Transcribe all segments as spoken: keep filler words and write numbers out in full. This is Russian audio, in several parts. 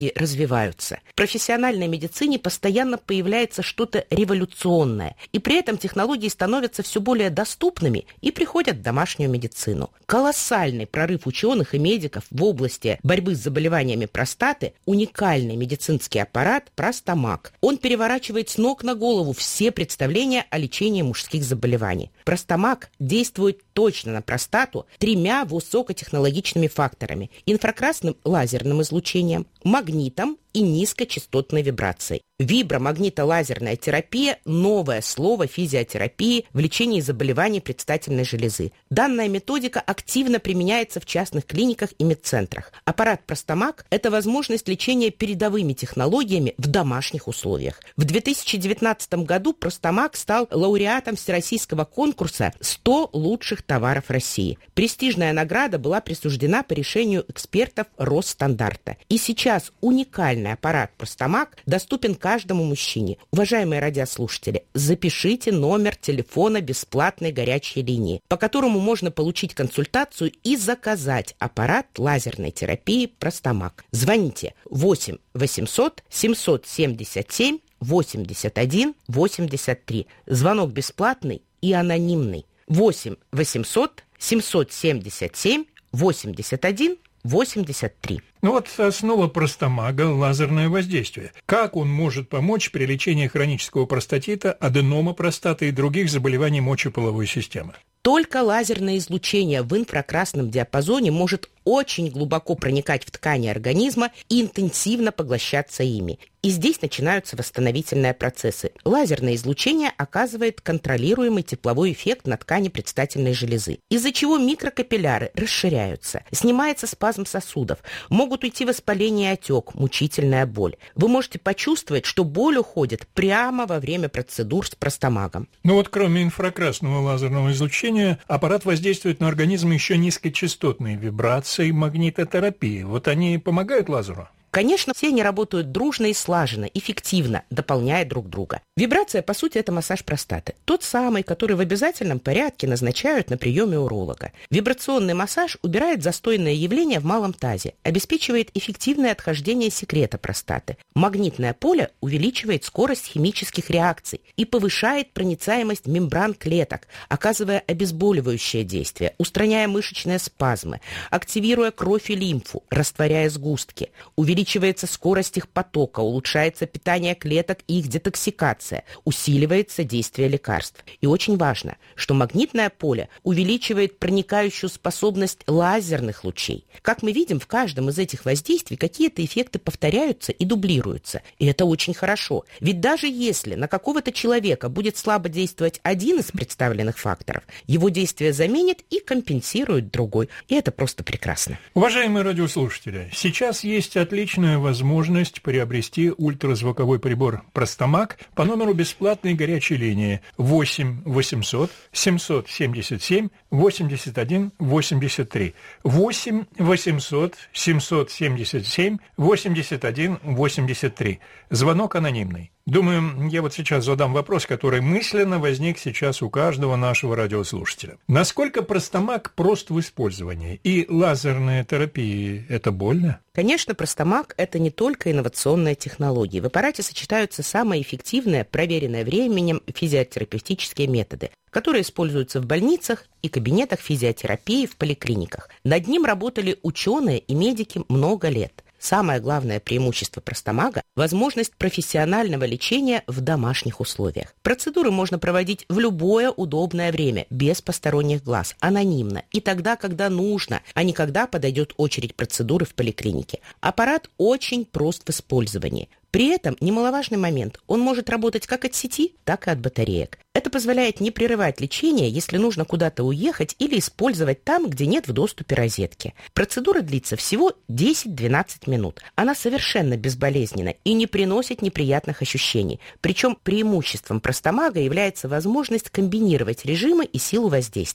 развиваются. В профессиональной медицине постоянно появляется что-то революционное, и при этом технологии становятся все более доступными и приходят в домашнюю медицину. Колоссальный прорыв ученых и медиков в области борьбы с заболеваниями простаты – уникальный медицинский аппарат Простомаг. Он переворачивает с ног на голову все представления о лечении мужских заболеваний. Простомаг действует точно на простату тремя высокотехнологичными факторами – инфракрасным лазерным излучением, магнитом и низкочастотной вибрацией. Вибромагнитолазерная терапия – новое слово физиотерапии в лечении заболеваний предстательной железы. Данная методика активно применяется в частных клиниках и медцентрах. Аппарат Простомаг – это возможность лечения передовыми технологиями в домашних условиях. В две тысячи девятнадцатом году Простомаг стал лауреатом всероссийского конкурса «сто лучших товаров России». Престижная награда была присуждена по решению экспертов Росстандартта. И сейчас уникальный аппарат Простомаг доступен каждому мужчине. Уважаемые радиослушатели, запишите номер телефона бесплатной горячей линии, по которому можно получить консультацию и заказать аппарат лазерной терапии Простомаг. Звоните восемь восемьсот семьсот семьдесят семь восемьдесят один восемьдесят три. Звонок бесплатный и анонимный. восемь восемьсот семьсот семьдесят семь восемьдесят один восемьдесят три. Ну вот основа Простомага – лазерное воздействие. Как он может помочь при лечении хронического простатита, аденома простаты и других заболеваний мочеполовой системы? Только лазерное излучение в инфракрасном диапазоне может очень глубоко проникать в ткани организма и интенсивно поглощаться ими. И здесь начинаются восстановительные процессы. Лазерное излучение оказывает контролируемый тепловой эффект на ткани предстательной железы, из-за чего микрокапилляры расширяются, снимается спазм сосудов, могут уйти воспаление и отек, мучительная боль. Вы можете почувствовать, что боль уходит прямо во время процедур с Простомагом. Ну вот кроме инфракрасного лазерного излучения, аппарат воздействует на организм еще низкочастотной вибрацией, магнитотерапии. Вот они помогают лазеру? Конечно, все они работают дружно и слаженно, эффективно, дополняя друг друга. Вибрация, по сути, это массаж простаты. Тот самый, который в обязательном порядке назначают на приеме уролога. Вибрационный массаж убирает застойное явление в малом тазе, обеспечивает эффективное отхождение секрета простаты. Магнитное поле увеличивает скорость химических реакций и повышает проницаемость мембран клеток, оказывая обезболивающее действие, устраняя мышечные спазмы, активируя кровь и лимфу, растворяя сгустки, увеличивая Увеличивается скорость их потока, улучшается питание клеток и их детоксикация, усиливается действие лекарств. И очень важно, что магнитное поле увеличивает проникающую способность лазерных лучей. Как мы видим, в каждом из этих воздействий какие-то эффекты повторяются и дублируются. И это очень хорошо. Ведь даже если на какого-то человека будет слабо действовать один из представленных факторов, его действие заменит и компенсирует другой. И это просто прекрасно. Уважаемые радиослушатели, сейчас есть отличная возможность приобрести ультразвуковой прибор Простомаг по номеру бесплатной горячей линии восемь восемьсот семьсот семьдесят семь восемьдесят один восемьдесят три. восемь восемьсот семьсот семьдесят семь восемьдесят один восемьдесят три. Звонок анонимный. Думаю, я вот сейчас задам вопрос, который мысленно возник сейчас у каждого нашего радиослушателя. Насколько Простомаг прост в использовании? И лазерная терапия – это больно? Конечно, Простомаг – это не только инновационная технология. В аппарате сочетаются самые эффективные, проверенные временем физиотерапевтические методы, которые используются в больницах и кабинетах физиотерапии в поликлиниках. Над ним работали ученые и медики много лет. Самое главное преимущество Простомага – возможность профессионального лечения в домашних условиях. Процедуры можно проводить в любое удобное время, без посторонних глаз, анонимно, и тогда, когда нужно, а не когда подойдет очередь процедуры в поликлинике. Аппарат очень прост в использовании. При этом немаловажный момент – он может работать как от сети, так и от батареек. Это позволяет не прерывать лечение, если нужно куда-то уехать или использовать там, где нет в доступе розетки. Процедура длится всего десять-двенадцать минут. Она совершенно безболезненна и не приносит неприятных ощущений. Причем преимуществом Простомага является возможность комбинировать режимы и силу воздействия.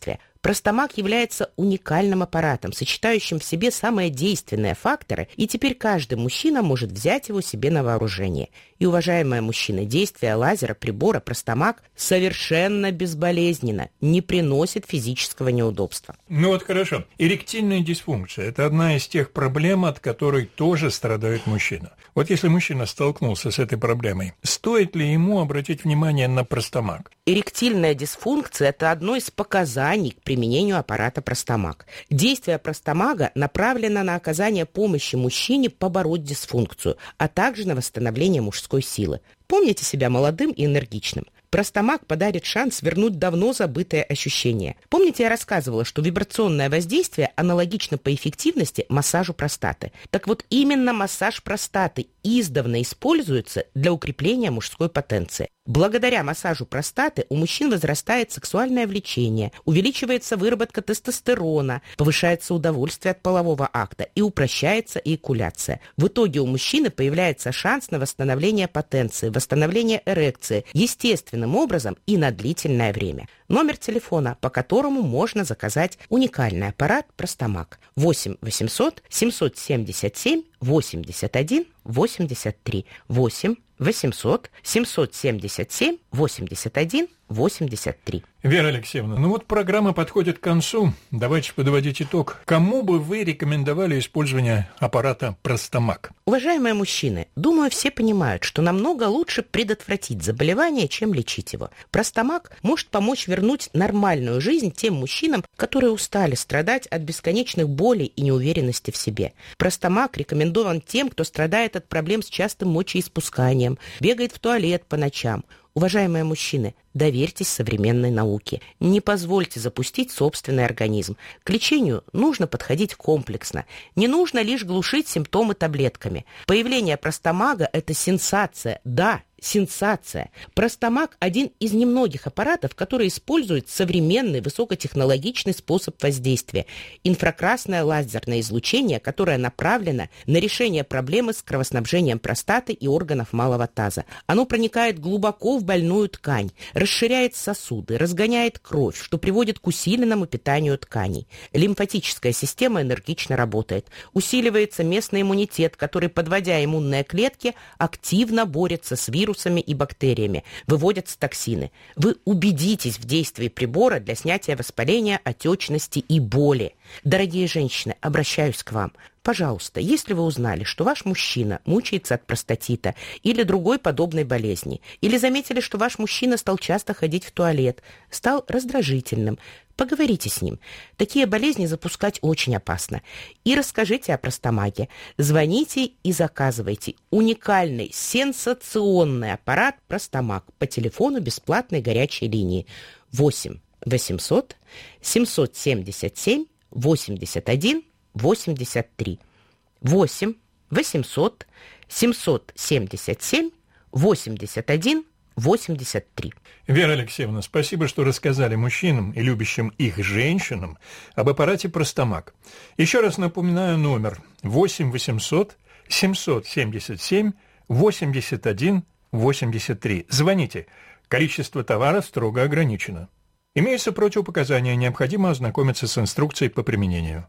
Простомаг является уникальным аппаратом, сочетающим в себе самые действенные факторы, и теперь каждый мужчина может взять его себе на вооружение. И, уважаемые мужчины, действие лазера прибора Простомаг совершенно безболезненно, не приносит физического неудобства. Ну вот хорошо. Эректильная дисфункция – это одна из тех проблем, от которой тоже страдает мужчина. Вот если мужчина столкнулся с этой проблемой, стоит ли ему обратить внимание на Простомаг? Эректильная дисфункция – это одно из показаний к применению аппарата Простомаг. Действие Простомага направлено на оказание помощи мужчине побороть дисфункцию, а также на восстановление мужской силы. Помните себя молодым и энергичным. Простомаг подарит шанс вернуть давно забытые ощущения. Помните, я рассказывала, что вибрационное воздействие аналогично по эффективности массажу простаты. Так вот, именно массаж простаты издавна используется для укрепления мужской потенции. Благодаря массажу простаты у мужчин возрастает сексуальное влечение, увеличивается выработка тестостерона, повышается удовольствие от полового акта и упрощается эякуляция. В итоге у мужчины появляется шанс на восстановление потенции, восстановление эрекции естественным образом и на длительное время. Номер телефона, по которому можно заказать уникальный аппарат Простомаг: восемь восемьсот семьсот семьдесят семь восемьдесят один восемьдесят три, восемь восемьсот семьсот семьдесят семь восемьдесят один восемьдесят три. Вера Алексеевна, ну вот программа подходит к концу. Давайте подводить итог. Кому бы вы рекомендовали использование аппарата Простомаг? Уважаемые мужчины, думаю, все понимают, что намного лучше предотвратить заболевание, чем лечить его. Простомаг может помочь вернуть нормальную жизнь тем мужчинам, которые устали страдать от бесконечных болей и неуверенности в себе. Простомаг рекомендован тем, кто страдает от проблем с частым мочеиспусканием, бегает в туалет по ночам. Уважаемые мужчины, доверьтесь современной науке. Не позвольте запустить собственный организм. К лечению нужно подходить комплексно. Не нужно лишь глушить симптомы таблетками. Появление Простомага – это сенсация. Да, сенсация. Простомаг – один из немногих аппаратов, который использует современный высокотехнологичный способ воздействия – инфракрасное лазерное излучение, которое направлено на решение проблемы с кровоснабжением простаты и органов малого таза. Оно проникает глубоко в больную ткань, расширяет сосуды, разгоняет кровь, что приводит к усиленному питанию тканей. Лимфатическая система энергично работает. Усиливается местный иммунитет, который, подводя иммунные клетки, активно борется с вирусами и бактериями. Выводятся токсины. Вы убедитесь в действии прибора для снятия воспаления, отечности и боли. Дорогие женщины, обращаюсь к вам. Пожалуйста, если вы узнали, что ваш мужчина мучается от простатита или другой подобной болезни, или заметили, что ваш мужчина стал часто ходить в туалет, стал раздражительным, поговорите с ним. Такие болезни запускать очень опасно. И расскажите о Простомаге. Звоните и заказывайте уникальный, сенсационный аппарат Простомаг по телефону бесплатной горячей линии восемь восемьсот семьсот семьдесят семь восемьдесят один восемьдесят три. восемь восемьсот семьсот семьдесят семь восемьдесят один восемьдесят три. Вера Алексеевна, спасибо, что рассказали мужчинам и любящим их женщинам об аппарате Простомаг. Еще раз напоминаю номер: восемь восемьсот семьсот семьдесят семь восемьдесят один восемьдесят три. Звоните. Количество товара строго ограничено. Имеются противопоказания, необходимо ознакомиться с инструкцией по применению.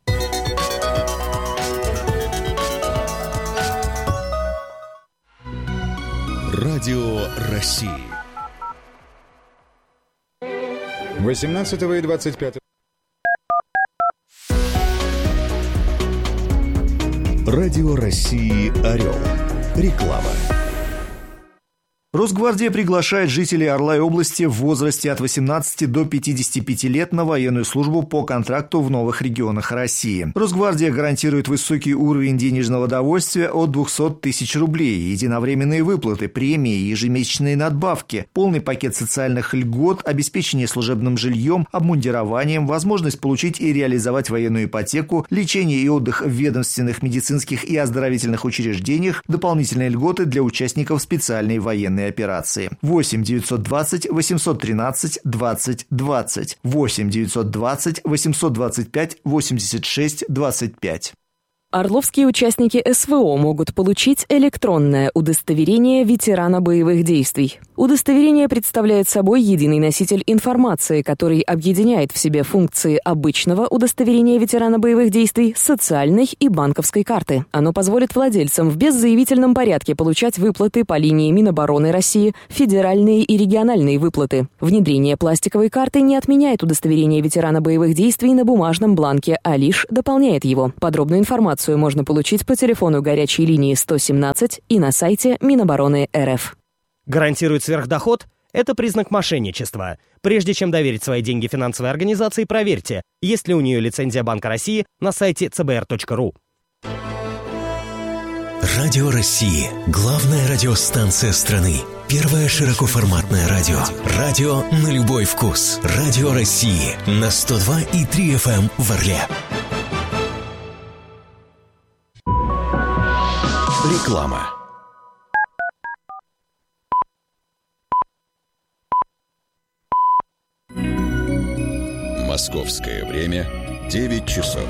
Радио России. восемнадцатого и двадцать пятого. Радио России «Орел». Реклама. Росгвардия приглашает жителей Орла и области в возрасте от восемнадцати до пятидесяти пяти лет на военную службу по контракту в новых регионах России. Росгвардия гарантирует высокий уровень денежного довольствия от двухсот тысяч рублей, единовременные выплаты, премии, ежемесячные надбавки, полный пакет социальных льгот, обеспечение служебным жильем, обмундированием, возможность получить и реализовать военную ипотеку, лечение и отдых в ведомственных, медицинских и оздоровительных учреждениях, дополнительные льготы для участников специальной военной операции. восемь девятьсот двадцать восемьсот тринадцать двадцать двадцать. восемь девятьсот двадцать восемьсот двадцать пять восемьдесят шесть двадцать пять. Орловские участники эс вэ о могут получить электронное удостоверение ветерана боевых действий. Удостоверение представляет собой единый носитель информации, который объединяет в себе функции обычного удостоверения ветерана боевых действий, социальной и банковской карты. Оно позволит владельцам в беззаявительном порядке получать выплаты по линии Минобороны России, федеральные и региональные выплаты. Внедрение пластиковой карты не отменяет удостоверение ветерана боевых действий на бумажном бланке, а лишь дополняет его. Подробную информацию можно получить по телефону горячей линии сто семнадцать и на сайте Минобороны эр эф. Гарантирует сверхдоход? Это признак мошенничества. Прежде чем доверить свои деньги финансовой организации, проверьте, есть ли у нее лицензия Банка России на сайте цэ бэ эр точка ру. Радио России. Главная радиостанция страны. Первое широкоформатное радио. Радио на любой вкус. Радио России. На сто два и три эф эм в Орле. Реклама. Московское время девять часов.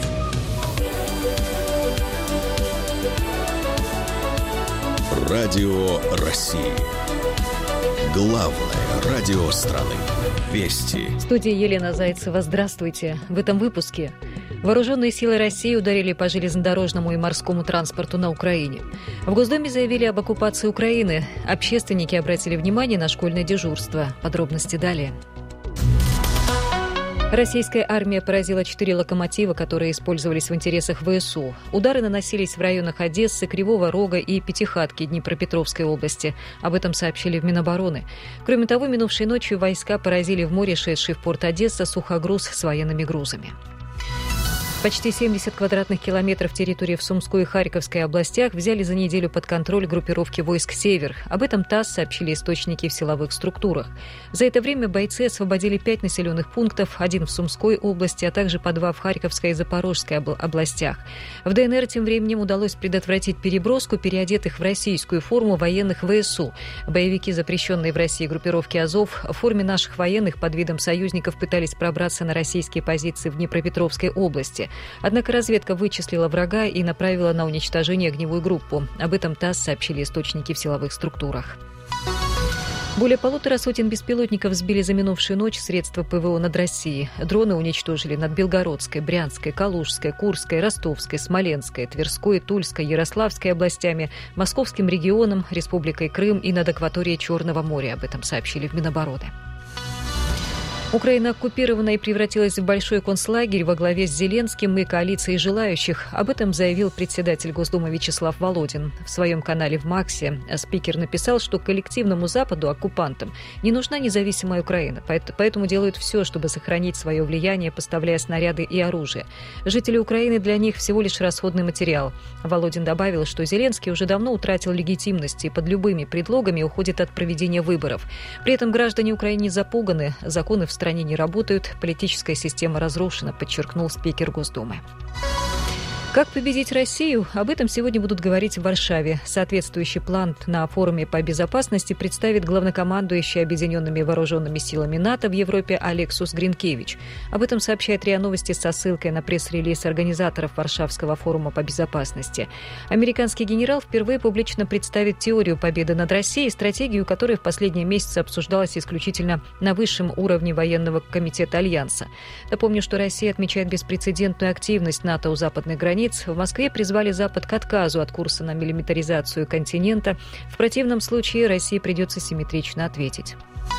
Радио России. Главное радио страны. Вести. В студии Елена Зайцева. Здравствуйте. В этом выпуске. Вооруженные силы России ударили по железнодорожному и морскому транспорту на Украине. В Госдуме заявили об оккупации Украины. Общественники обратили внимание на школьное дежурство. Подробности далее. Российская армия поразила четыре локомотива, которые использовались в интересах вэ эс у. Удары наносились в районах Одессы, Кривого Рога и Пятихатки Днепропетровской области. Об этом сообщили в Минобороны. Кроме того, минувшей ночью войска поразили в море шедший в порт Одесса сухогруз с военными грузами. Почти семьдесят квадратных километров территории в Сумской и Харьковской областях взяли за неделю под контроль группировки войск «Север». Об этом ТАСС сообщили источники в силовых структурах. За это время бойцы освободили пять населенных пунктов, один в Сумской области, а также по два в Харьковской и Запорожской областях. В дэ эн эр тем временем удалось предотвратить переброску переодетых в российскую форму военных вэ эс у. Боевики, запрещенные в России группировки «Азов», в форме наших военных под видом союзников пытались пробраться на российские позиции в Днепропетровской области. Однако разведка вычислила врага и направила на уничтожение огневую группу. Об этом ТАСС сообщили источники в силовых структурах. Более полутора сотен беспилотников сбили за минувшую ночь средства пэ вэ о над Россией. Дроны уничтожили над Белгородской, Брянской, Калужской, Курской, Ростовской, Смоленской, Тверской, Тульской, Ярославской областями, Московским регионом, Республикой Крым и над акваторией Черного моря. Об этом сообщили в Минобороны. Украина оккупирована и превратилась в большой концлагерь во главе с Зеленским и коалицией желающих. Об этом заявил председатель Госдумы Вячеслав Володин. В своем канале в Максе спикер написал, что коллективному Западу, оккупантам, не нужна независимая Украина, поэтому делают все, чтобы сохранить свое влияние, поставляя снаряды и оружие. Жители Украины для них всего лишь расходный материал. Володин добавил, что Зеленский уже давно утратил легитимность и под любыми предлогами уходит от проведения выборов. При этом граждане Украины запуганы, законы в стране не работают, политическая система разрушена, подчеркнул спикер Госдумы. Как победить Россию? Об этом сегодня будут говорить в Варшаве. Соответствующий план на форуме по безопасности представит главнокомандующий Объединенными вооруженными силами НАТО в Европе Алексус Гринкевич. Об этом сообщает РИА Новости со ссылкой на пресс-релиз организаторов Варшавского форума по безопасности. Американский генерал впервые публично представит теорию победы над Россией, стратегию которой в последние месяцы обсуждалась исключительно на высшем уровне военного комитета Альянса. Напомню, что Россия отмечает беспрецедентную активность НАТО у западных границ. В Москве призвали Запад к отказу от курса на милитаризацию континента. В противном случае России придется симметрично ответить.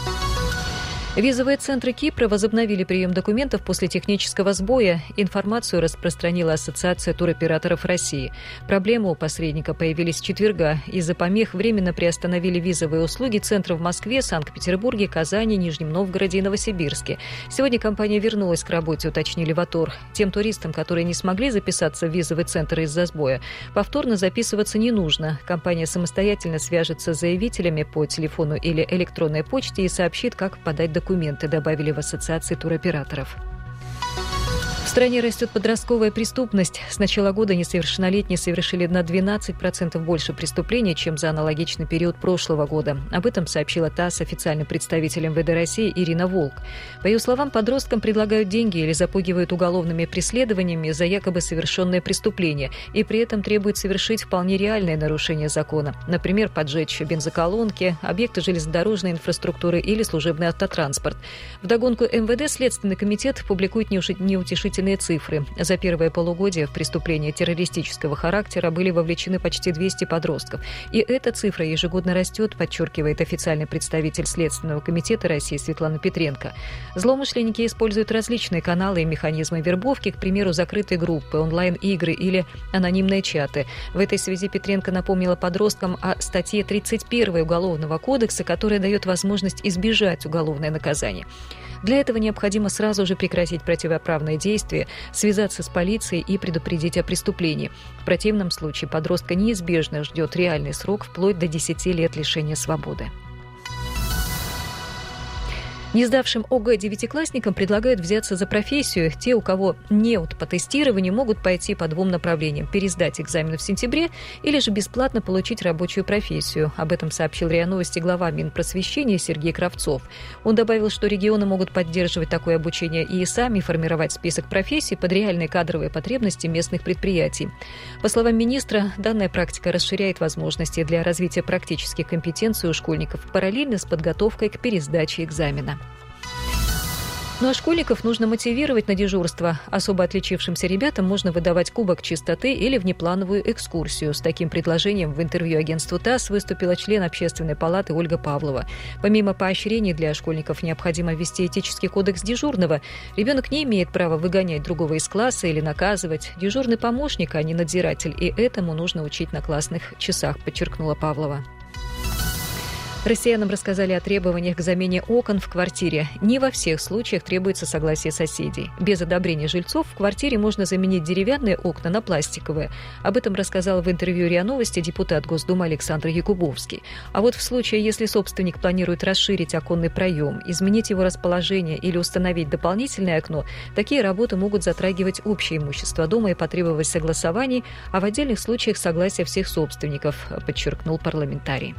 Визовые центры Кипра возобновили прием документов после технического сбоя. Информацию распространила Ассоциация туроператоров России. Проблемы у посредника появились с четверга. Из-за помех временно приостановили визовые услуги центров в Москве, Санкт-Петербурге, Казани, Нижнем Новгороде и Новосибирске. Сегодня компания вернулась к работе, уточнили в АТОР. Тем туристам, которые не смогли записаться в визовый центр из-за сбоя, повторно записываться не нужно. Компания самостоятельно свяжется с заявителями по телефону или электронной почте и сообщит, как подать документы. Документы добавили в Ассоциации туроператоров. В стране растет подростковая преступность. С начала года несовершеннолетние совершили на двенадцать процентов больше преступлений, чем за аналогичный период прошлого года. Об этом сообщила ТАСС официальный представитель эм вэ дэ России Ирина Волк. По ее словам, подросткам предлагают деньги или запугивают уголовными преследованиями за якобы совершенное преступление, и при этом требуют совершить вполне реальное нарушение закона. Например, поджечь бензоколонки, объекты железнодорожной инфраструктуры или служебный автотранспорт. Вдогонку эм вэ дэ Следственный комитет публикует неутешительные цифры. За первое полугодие в преступления террористического характера были вовлечены почти двести подростков. И эта цифра ежегодно растет, подчеркивает официальный представитель Следственного комитета России Светлана Петренко. Злоумышленники используют различные каналы и механизмы вербовки, к примеру, закрытые группы, онлайн-игры или анонимные чаты. В этой связи Петренко напомнила подросткам о статье тридцать первой Уголовного кодекса, которая дает возможность избежать уголовное наказание. Для этого необходимо сразу же прекратить противоправные действия, связаться с полицией и предупредить о преступлении. В противном случае подростка неизбежно ждет реальный срок вплоть до десяти лет лишения свободы. Не сдавшим о гэ девятиклассникам предлагают взяться за профессию. Те, у кого неуд по тестированию, могут пойти по двум направлениям: пересдать экзамен в сентябре или же бесплатно получить рабочую профессию. Об этом сообщил РИА Новости глава Минпросвещения Сергей Кравцов. Он добавил, что регионы могут поддерживать такое обучение и сами формировать список профессий под реальные кадровые потребности местных предприятий. По словам министра, данная практика расширяет возможности для развития практических компетенций у школьников параллельно с подготовкой к пересдаче экзамена. Ну а школьников нужно мотивировать на дежурство. Особо отличившимся ребятам можно выдавать кубок чистоты или внеплановую экскурсию. С таким предложением в интервью агентству ТАСС выступила член Общественной палаты Ольга Павлова. Помимо поощрений для школьников необходимо ввести этический кодекс дежурного. Ребенок не имеет права выгонять другого из класса или наказывать. Дежурный помощник, а не надзиратель, и этому нужно учить на классных часах, подчеркнула Павлова. Россиянам рассказали о требованиях к замене окон в квартире. Не во всех случаях требуется согласие соседей. Без одобрения жильцов в квартире можно заменить деревянные окна на пластиковые. Об этом рассказал в интервью РИА Новости депутат Госдумы Александр Якубовский. А вот в случае, если собственник планирует расширить оконный проем, изменить его расположение или установить дополнительное окно, такие работы могут затрагивать общее имущество дома и потребовать согласований, а в отдельных случаях согласия всех собственников, подчеркнул парламентарий.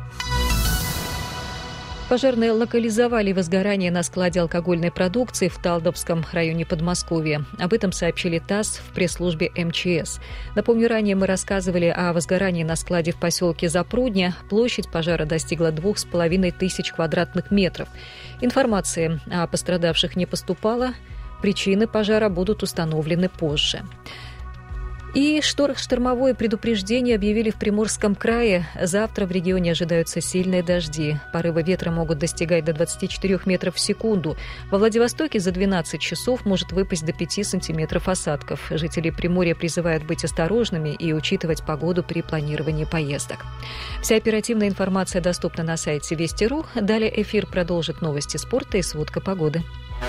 Пожарные локализовали возгорание на складе алкогольной продукции в Талдовском районе Подмосковья. Об этом сообщили ТАСС в пресс-службе эм че эс. Напомню, ранее мы рассказывали о возгорании на складе в поселке Запрудня. Площадь пожара достигла двух с половиной тысяч квадратных метров. Информация о пострадавших не поступала. Причины пожара будут установлены позже. И штормовое предупреждение объявили в Приморском крае. Завтра в регионе ожидаются сильные дожди. Порывы ветра могут достигать до двадцати четырёх метров в секунду. Во Владивостоке за двенадцать часов может выпасть до пяти сантиметров осадков. Жители Приморья призывают быть осторожными и учитывать погоду при планировании поездок. Вся оперативная информация доступна на сайте Вести точка ру. Далее эфир продолжит новости спорта и сводка погоды.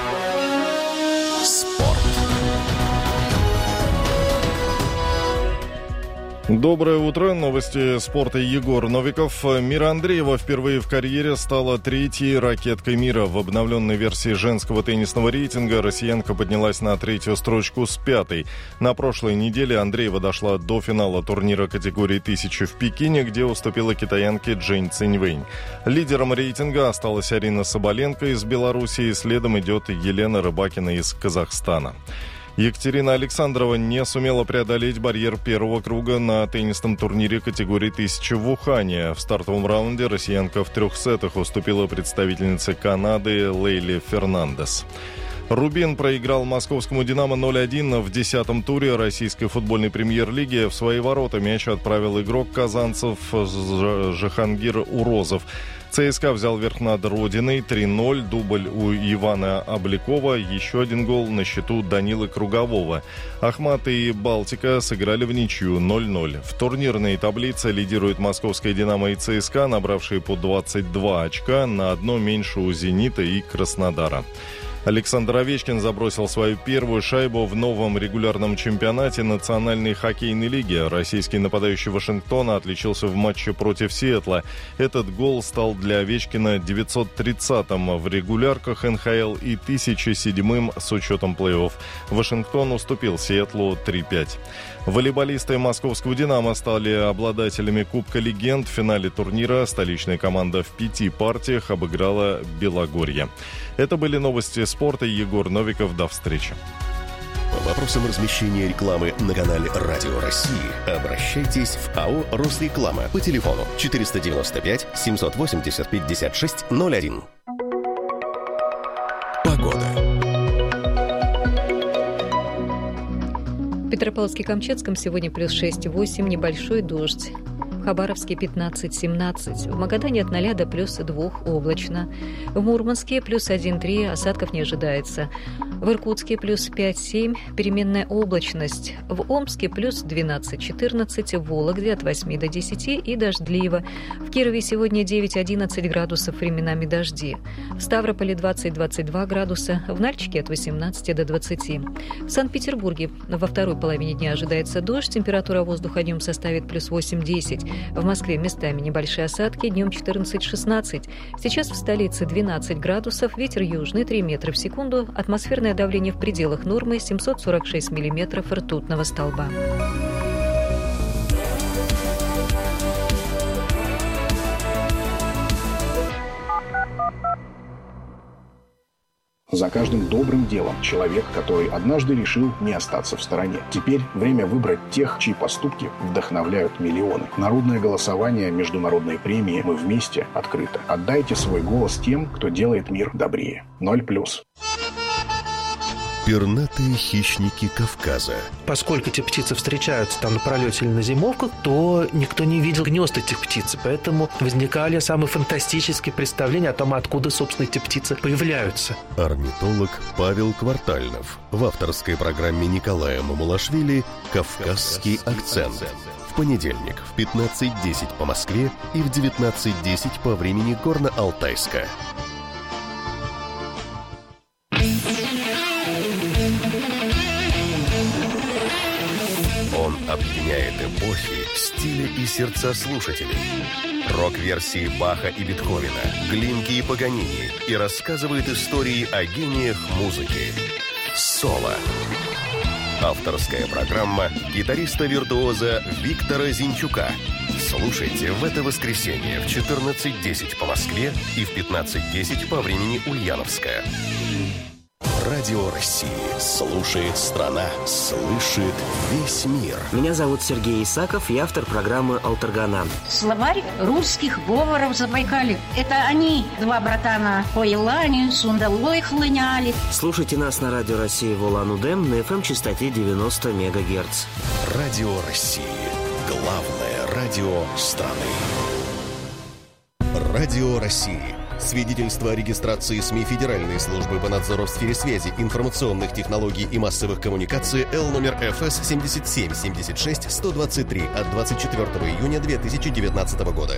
Спорт. Доброе утро. Новости спорта. Егор Новиков. Мира Андреева впервые в карьере стала третьей ракеткой мира. В обновленной версии женского теннисного рейтинга россиянка поднялась на третью строчку с пятой. На прошлой неделе Андреева дошла до финала турнира категории тысяча в Пекине, где уступила китаянке Джэнь Циньвэнь. Лидером рейтинга осталась Арина Соболенко из Белоруссии. Следом идет Елена Рыбакина из Казахстана. Екатерина Александрова не сумела преодолеть барьер первого круга на теннисном турнире категории тысяча в Ухане. В стартовом раунде россиянка в трех сетах уступила представительнице Канады Лейле Фернандес. Рубин проиграл московскому «Динамо» ноль один в десятом туре российской футбольной премьер-лиги. В свои ворота мяч отправил игрок казанцев Жахангир Урозов. ЦСКА взял верх над Родиной три ноль, дубль у Ивана Обликова, еще один гол на счету Данилы Кругового. Ахмат и Балтика сыграли в ничью ноль ноль. В турнирной таблице лидирует московская «Динамо» и ЦСКА, набравшие по двадцать два очка, на одно меньше у «Зенита» и Краснодара. Александр Овечкин забросил свою первую шайбу в новом регулярном чемпионате Национальной хоккейной лиги. Российский нападающий Вашингтона отличился в матче против Сиэтла. Этот гол стал для Овечкина девятьсот тридцатым в регулярках эн ха эл и тысяча седьмым с учетом плей-офф. Вашингтон уступил Сиэтлу три пять. Волейболисты московского «Динамо» стали обладателями Кубка легенд. В финале турнира столичная команда в пяти партиях обыграла Белогорье. Это были новости спорта. Егор Новиков. До встречи. По вопросам размещения рекламы на канале «Радио России» обращайтесь в АО «Росреклама» по телефону четыреста девяносто пять семьсот восемьдесят пятьдесят шесть ноль один. Погода. В Петропавловске-Камчатском сегодня плюс шесть восемь, небольшой дождь. В Хабаровске пятнадцать семнадцать, в Магадане от ноля до плюс два облачно. В Мурманске плюс один три, осадков не ожидается. В Иркутске плюс пять семь, переменная облачность. В Омске плюс двенадцать четырнадцать, в Вологде от восьми до десяти и дождливо. В Кирове сегодня девять одиннадцать градусов, временами дожди. В Ставрополе двадцать двадцать два градуса, в Нальчике от восемнадцати до двадцати. В Санкт-Петербурге во второй половине дня ожидается дождь, температура воздуха днем составит плюс восемь десять. В Москве местами небольшие осадки, днем четырнадцать шестнадцать. Сейчас в столице двенадцать градусов, ветер южный три метра в секунду, атмосферное давление в пределах нормы семьсот сорок шесть миллиметров ртутного столба. За каждым добрым делом человек, который однажды решил не остаться в стороне. Теперь время выбрать тех, чьи поступки вдохновляют миллионы. Народное голосование, международные премии «Мы вместе» открыто. Отдайте свой голос тем, кто делает мир добрее. Ноль плюс. Пернатые хищники Кавказа. Поскольку эти птицы встречаются там на пролете или на зимовках, то никто не видел гнезд этих птиц. Поэтому возникали самые фантастические представления о том, откуда, собственно, эти птицы появляются. Орнитолог Павел Квартальнов в авторской программе Николая Мамулашвили «Кавказский акцент». В понедельник в пятнадцать десять по Москве и в девятнадцать десять по времени Горно-Алтайска. Он объединяет эпохи, стили и сердца слушателей. Рок-версии Баха и Бетховена, Глинки и Паганини, и рассказывает истории о гениях музыки. Соло. Авторская программа гитариста-виртуоза Виктора Зинчука. Слушайте в это воскресенье в четырнадцать десять по Москве и в пятнадцать десять по времени Ульяновска. Радио России. Слушает страна. Слышит весь мир. Меня зовут Сергей Исаков, я автор программы «Алтаргана». Словарь русских говоров Забайкалья. Это они, два братана, по Елане, сундалой хлыняли. Слушайте нас на Радио России в Улан-Удэ на эф эм-частоте девяносто мегагерц. Радио России. Главное радио страны. Радио России. Свидетельство о регистрации СМИ Федеральной службы по надзору в сфере связи, информационных технологий и массовых коммуникаций Л номер эф эс семьдесят семь семьдесят шесть сто двадцать три от двадцать четвёртого июня две тысячи девятнадцатого года.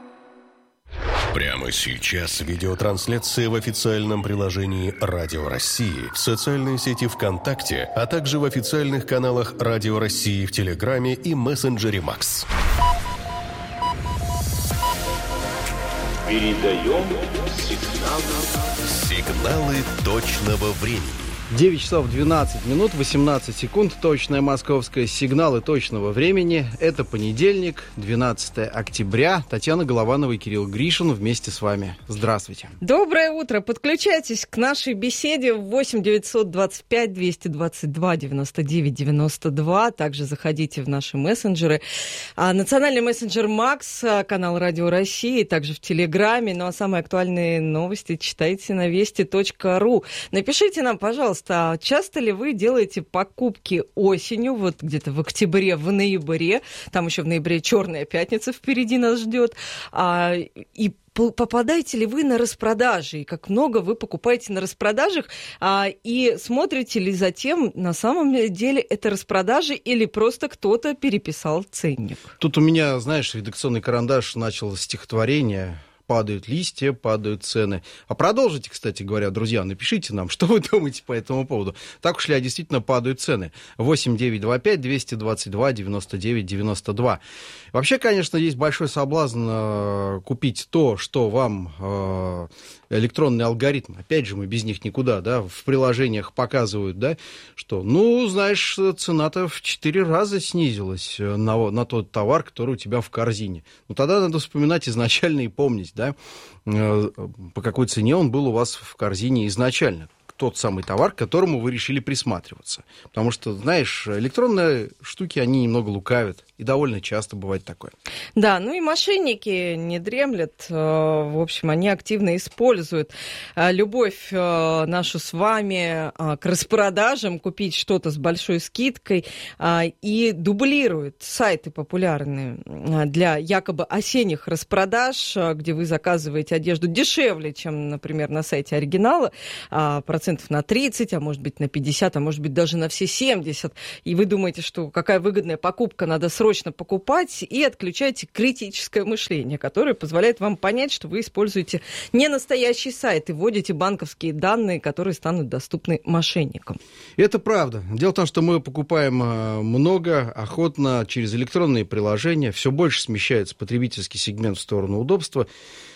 Прямо сейчас видеотрансляция в официальном приложении Радио России, в социальной сети ВКонтакте, а также в официальных каналах Радио России в Телеграме и мессенджере Макс. Передаем сигналы. Сигналы точного времени. девять часов двенадцать минут, восемнадцать секунд. Точное московское сигналы точного времени. Это понедельник, двенадцатое октября. Татьяна Голованова и Кирилл Гришин вместе с вами. Здравствуйте. Доброе утро. Подключайтесь к нашей беседе в восемь девятьсот двадцать пять двести двадцать два девяносто девять девяносто два. Также заходите в наши мессенджеры. А, национальный мессенджер Макс, канал Радио России, также в Телеграме. Ну а самые актуальные новости читайте на вести точка ру. Напишите нам, пожалуйста, часто ли вы делаете покупки осенью, вот где-то в октябре, в ноябре, там еще в ноябре Черная пятница впереди нас ждет, а, и попадаете ли вы на распродажи, и как много вы покупаете на распродажах, а, и смотрите ли затем, на самом деле это распродажи или просто кто-то переписал ценник? Тут у меня, знаешь, редакционный карандаш начал стихотворение падают листья, падают цены. А продолжите, кстати говоря, друзья, напишите нам, что вы думаете по этому поводу. Так уж ли, а действительно падают цены? восемь девятьсот двадцать пять двести двадцать два девяносто девять девяносто два. Вообще, конечно, есть большой соблазн э, купить то, что вам э, электронный алгоритм, опять же, мы без них никуда, да, в приложениях показывают, да, что, ну, знаешь, цена-то в четыре раза снизилась на, на тот товар, который у тебя в корзине. Ну, тогда надо вспоминать изначально и помнить, да, э, по какой цене он был у вас в корзине изначально. Тот самый товар, к которому вы решили присматриваться. Потому что, знаешь, электронные штуки, они немного лукавят. И довольно часто бывает такое. Да, ну и мошенники не дремлят. В общем, они активно используют любовь нашу с вами к распродажам, купить что-то с большой скидкой, и дублируют сайты популярные для якобы осенних распродаж, где вы заказываете одежду дешевле, чем, например, на сайте оригинала, процентов на тридцать, а может быть на пятьдесят, а может быть даже на все семьдесят. И вы думаете, что какая выгодная покупка, надо срочно срочно покупать, и отключаете критическое мышление, которое позволяет вам понять, что вы используете не настоящий сайт и вводите банковские данные, которые станут доступны мошенникам. Это правда. Дело в том, что мы покупаем много, охотно, через электронные приложения. Все больше смещается потребительский сегмент в сторону удобства.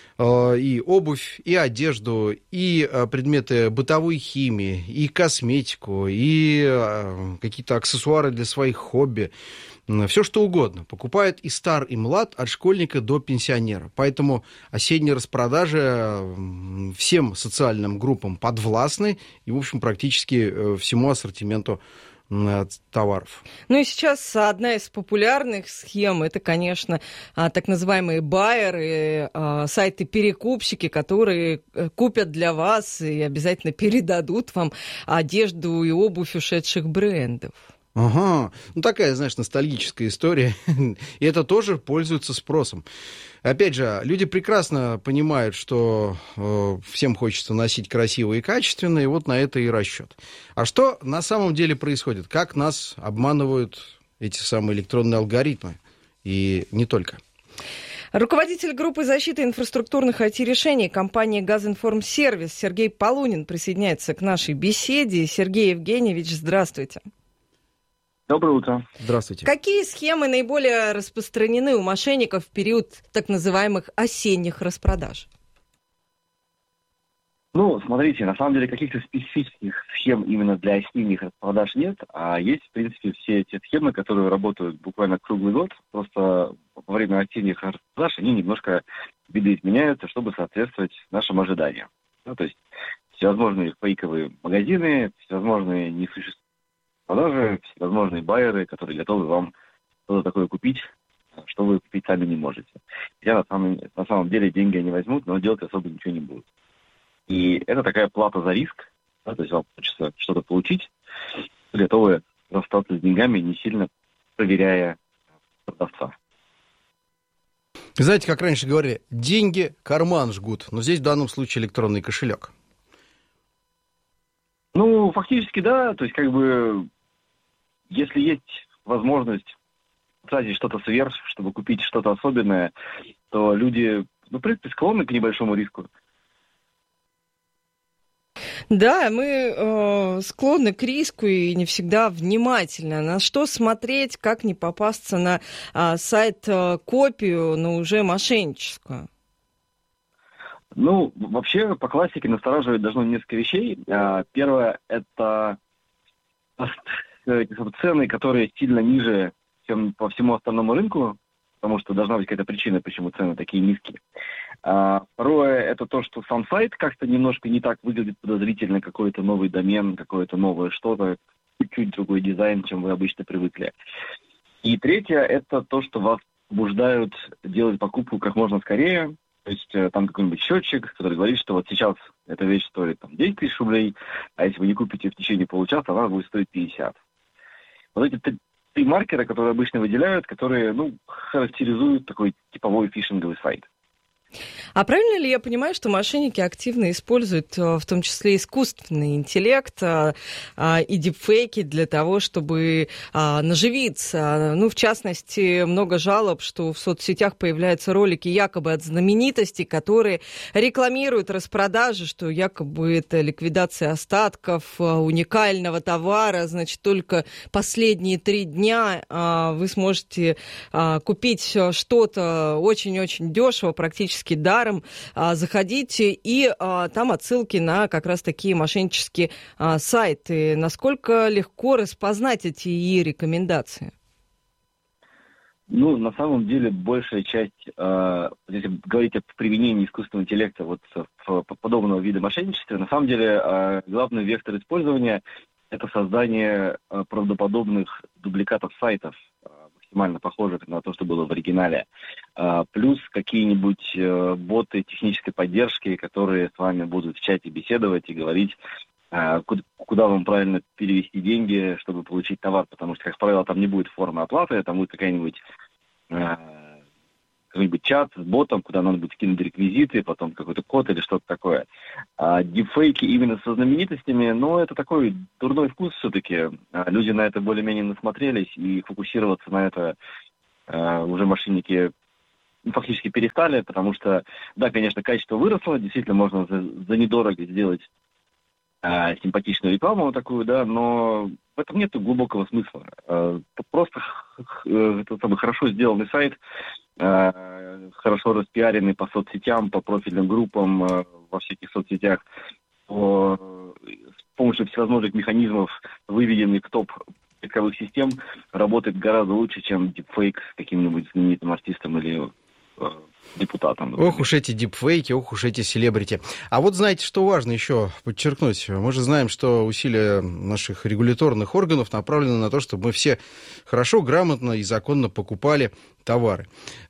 И обувь, и одежду, и предметы бытовой химии, и косметику, и какие-то аксессуары для своих хобби. Все что угодно. Покупают и стар, и млад, от школьника до пенсионера. Поэтому осенние распродажи всем социальным группам подвластны и, в общем, практически всему ассортименту товаров. Ну и сейчас одна из популярных схем, это, конечно, так называемые байеры, сайты-перекупщики, которые купят для вас и обязательно передадут вам одежду и обувь ушедших брендов. Ага, ну такая, знаешь, ностальгическая история, и это тоже пользуется спросом. Опять же, люди прекрасно понимают, что э, всем хочется носить красиво и качественно, и вот на это и расчет. А что на самом деле происходит? Как нас обманывают эти самые электронные алгоритмы? И не только. Руководитель группы защиты инфраструктурных ай ти-решений компании «Газинформсервис» Сергей Полунин присоединяется к нашей беседе. Сергей Евгеньевич, здравствуйте. Доброе утро. Здравствуйте. Какие схемы наиболее распространены у мошенников в период так называемых осенних распродаж? Ну, смотрите, на самом деле каких-то специфических схем именно для осенних распродаж нет, а есть, в принципе, все эти схемы, которые работают буквально круглый год, просто во время осенних распродаж они немножко видоизменяются, чтобы соответствовать нашим ожиданиям. Ну, то есть всевозможные фейковые магазины, всевозможные несуществующие продажи, всевозможные байеры, которые готовы вам что-то такое купить, что вы купить сами не можете. Хотя на самом, на самом деле деньги они возьмут, но делать особо ничего не будут. И это такая плата за риск, да, то есть вам хочется что-то получить, вы готовы расстаться с деньгами, не сильно проверяя продавца. Знаете, как раньше говорили, деньги карман жгут, но здесь в данном случае электронный кошелек. Ну, фактически, да, то есть как бы если есть возможность тратить что-то сверх, чтобы купить что-то особенное, то люди, ну, в принципе, склонны к небольшому риску. Да, мы э, склонны к риску и не всегда внимательны. На что смотреть, как не попасться на э, сайт э, копию, но уже мошенническую? Ну, вообще, по классике настораживать должно несколько вещей. Первое – это цены, которые сильно ниже, чем по всему остальному рынку, потому что должна быть какая-то причина, почему цены такие низкие. Второе – это то, что сам сайт как-то немножко не так выглядит подозрительно, какой-то новый домен, какое-то новое что-то, чуть-чуть другой дизайн, чем вы обычно привыкли. И третье – это то, что вас побуждают делать покупку как можно скорее. То есть там какой-нибудь счетчик, который говорит, что вот сейчас эта вещь стоит там, десять тысяч рублей, а если вы не купите в течение получаса, она будет стоить пятьдесят. Вот эти три, три маркера, которые обычно выделяют, которые, ну, характеризуют такой типовой фишинговый сайт. А правильно ли я понимаю, что мошенники активно используют в том числе искусственный интеллект и дипфейки для того, чтобы наживиться? Ну, в частности, много жалоб, что в соцсетях появляются ролики якобы от знаменитостей, которые рекламируют распродажи, что якобы это ликвидация остатков уникального товара, значит, только последние три дня вы сможете купить что-то очень-очень дешево, практически даром. Заходите, и а, там отсылки на как раз такие мошеннические а, сайты. Насколько легко распознать эти и рекомендации? Ну, на самом деле, большая часть, э, если говорить о применении искусственного интеллекта вот в, в подобного вида мошенничества, на самом деле э, главный вектор использования – это создание э, правдоподобных дубликатов сайтов, максимально похожих на то, что было в оригинале. А, плюс какие-нибудь а, боты технической поддержки, которые с вами будут в чате беседовать и говорить, а, куда, куда вам правильно перевести деньги, чтобы получить товар, потому что, как правило, там не будет формы оплаты, там будет какая-нибудь а, какой-нибудь чат с ботом, куда надо будет скинуть реквизиты, потом какой-то код или что-то такое. А дипфейки именно со знаменитостями, ну, это такой дурной вкус все-таки. А люди на это более-менее насмотрелись, и фокусироваться на это а, уже мошенники фактически перестали, потому что, да, конечно, качество выросло, действительно можно за, за недорого сделать а, симпатичную рекламу такую, да, но в этом нет глубокого смысла. А, просто это самый хорошо сделанный сайт, хорошо распиаренный по соцсетям, по профильным группам во всяких соцсетях, по, с помощью всевозможных механизмов, выведенный в топ поисковых систем, работает гораздо лучше, чем дипфейк с каким-нибудь знаменитым артистом или э, депутатом. Например. Ох уж эти дипфейки, ох уж эти селебрити. А вот знаете, что важно еще подчеркнуть? Мы же знаем, что усилия наших регуляторных органов направлены на то, чтобы мы все хорошо, грамотно и законно покупали товары.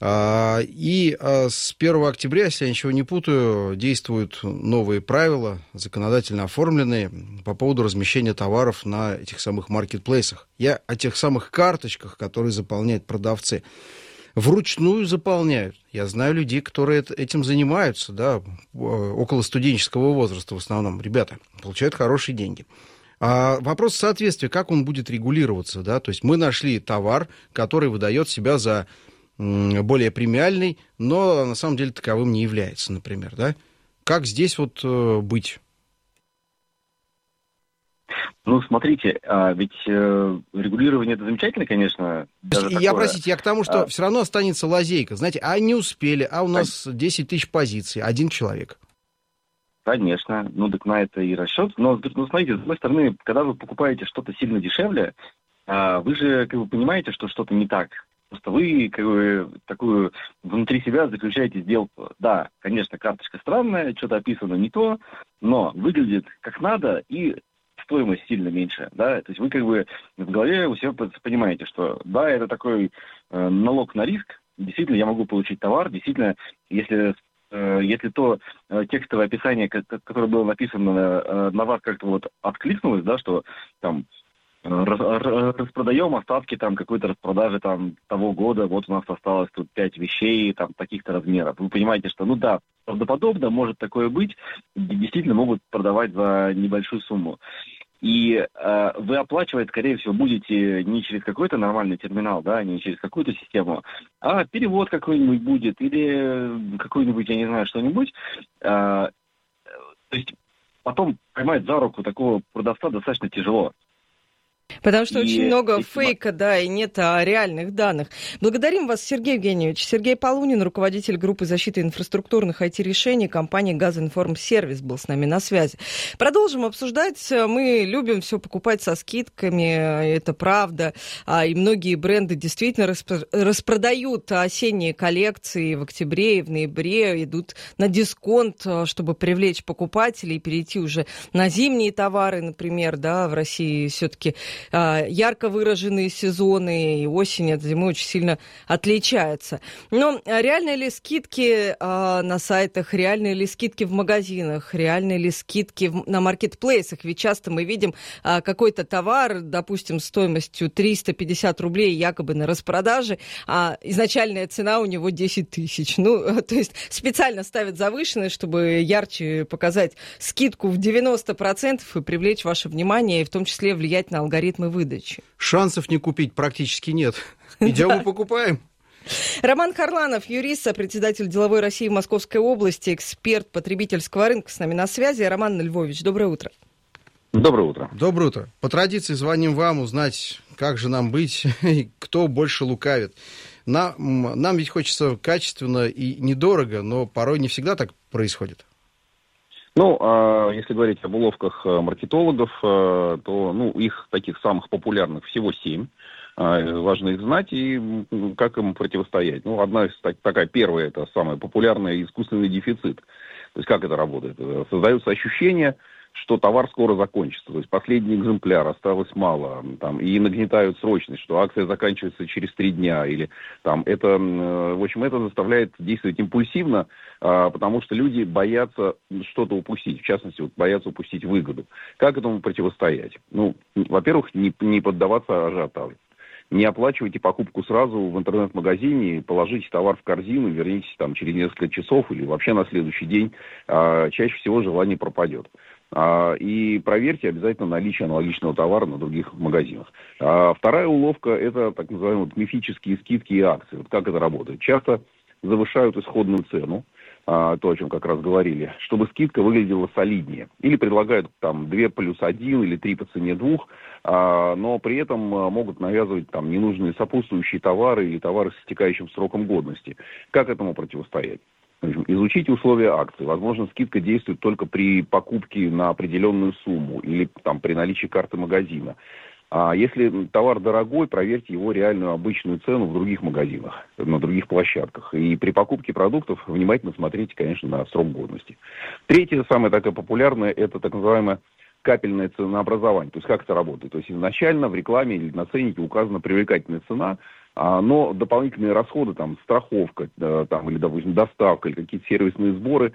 И с первого октября, если я ничего не путаю, действуют новые правила, законодательно оформленные, по поводу размещения товаров на этих самых маркетплейсах. Я о тех самых карточках, которые заполняют продавцы. Вручную заполняют. Я знаю людей, которые этим занимаются, да, около студенческого возраста в основном. Ребята получают хорошие деньги. А вопрос соответствия, как он будет регулироваться, да, то есть мы нашли товар, который выдает себя за более премиальный, но на самом деле таковым не является, например, да. Как здесь вот э, быть? Ну, смотрите, а ведь э, регулирование это замечательно, конечно. Я, такое. простите, я к тому, что а... все равно останется лазейка. Знаете, а не успели, а у нас десять тысяч позиций, один человек. Конечно, ну так на это и расчет. Но, ну, смотрите, с другой стороны, когда вы покупаете что-то сильно дешевле, а, вы же как бы понимаете, что что-то не так. Просто вы как бы такую внутри себя заключаете сделку. Да, конечно, карточка странная, что-то описано не то, но выглядит как надо и стоимость сильно меньше, да, то есть вы как бы в голове у себя понимаете, что да, это такой э, налог на риск, действительно я могу получить товар, действительно, если, э, если то э, текстовое описание, которое было написано э, на вас как-то вот откликнулось, да, что там распродаем остатки там какой-то распродажи там того года, вот у нас осталось тут пять вещей там таких-то размеров. Вы понимаете, что ну да, правдоподобно может такое быть, действительно могут продавать за небольшую сумму. И э, вы оплачивать, скорее всего, будете не через какой-то нормальный терминал, да, не через какую-то систему, а перевод какой-нибудь будет или какой-нибудь, я не знаю, что-нибудь. Э, то есть потом поймать за руку такого продавца достаточно тяжело. Потому что и, очень много и... фейка, да, и нет а, реальных данных. Благодарим вас, Сергей Евгеньевич. Сергей Полунин, руководитель группы защиты инфраструктурных ай ти-решений компании «Газинформсервис», был с нами на связи. Продолжим обсуждать. Мы любим все покупать со скидками, это правда. А, и многие бренды действительно распро- распродают осенние коллекции в октябре и в ноябре, идут на дисконт, чтобы привлечь покупателей и перейти уже на зимние товары, например, да, в России все-таки ярко выраженные сезоны, и осень от зимы очень сильно отличается. Но реальные ли скидки на сайтах, реальные ли скидки в магазинах, реальные ли скидки на маркетплейсах? Ведь часто мы видим какой-то товар, допустим, стоимостью триста пятьдесят рублей якобы на распродаже, а изначальная цена у него десять тысяч. Ну, то есть специально ставят завышенные, чтобы ярче показать скидку в девяносто процентов и привлечь ваше внимание, и в том числе влиять на алгоритмы выдачи. Шансов не купить практически нет. Идем и покупаем. Роман Харланов, юрист, сопредседатель деловой России в Московской области, эксперт потребительского рынка, с нами на связи. Роман Львович, доброе утро. Доброе утро. Доброе утро. По традиции звоним вам узнать, как же нам быть и кто больше лукавит. Нам, нам ведь хочется качественно и недорого, но порой не всегда так происходит. Ну, если говорить об уловках маркетологов, то ну, их таких самых популярных всего семь. Важно их знать и как им противостоять. Ну, одна из такая первая, это самая популярная, искусственный дефицит. То есть как это работает? Создается ощущение, что товар скоро закончится. То есть последний экземпляр, осталось мало. Там, и нагнетают срочность, что акция заканчивается через три дня. Или, там, это, в общем, это заставляет действовать импульсивно, потому что люди боятся что-то упустить. В частности, вот, боятся упустить выгоду. Как этому противостоять? Ну, во-первых, не, не поддаваться ажиотажу. Не оплачивайте покупку сразу в интернет-магазине, положите товар в корзину, вернитесь там через несколько часов или вообще на следующий день. А, чаще всего желание пропадет. А, и проверьте обязательно наличие аналогичного товара на других магазинах. А, вторая уловка – это так называемые вот, мифические скидки и акции. Вот как это работает? Часто завышают исходную цену, то, о чем как раз говорили, чтобы скидка выглядела солиднее. Или предлагают там два плюс один или три по цене двух, но при этом могут навязывать там ненужные сопутствующие товары или товары с истекающим сроком годности. Как этому противостоять? Изучите условия акции. Возможно, скидка действует только при покупке на определенную сумму или там, при наличии карты магазина. А если товар дорогой, проверьте его реальную обычную цену в других магазинах, на других площадках. И при покупке продуктов внимательно смотрите, конечно, на срок годности. Третье, самое такое популярное, это так называемое капельное ценообразование. То есть как это работает? То есть изначально в рекламе или на ценнике указана привлекательная цена, но дополнительные расходы, там, страховка, там, или, допустим, доставка, или какие-то сервисные сборы,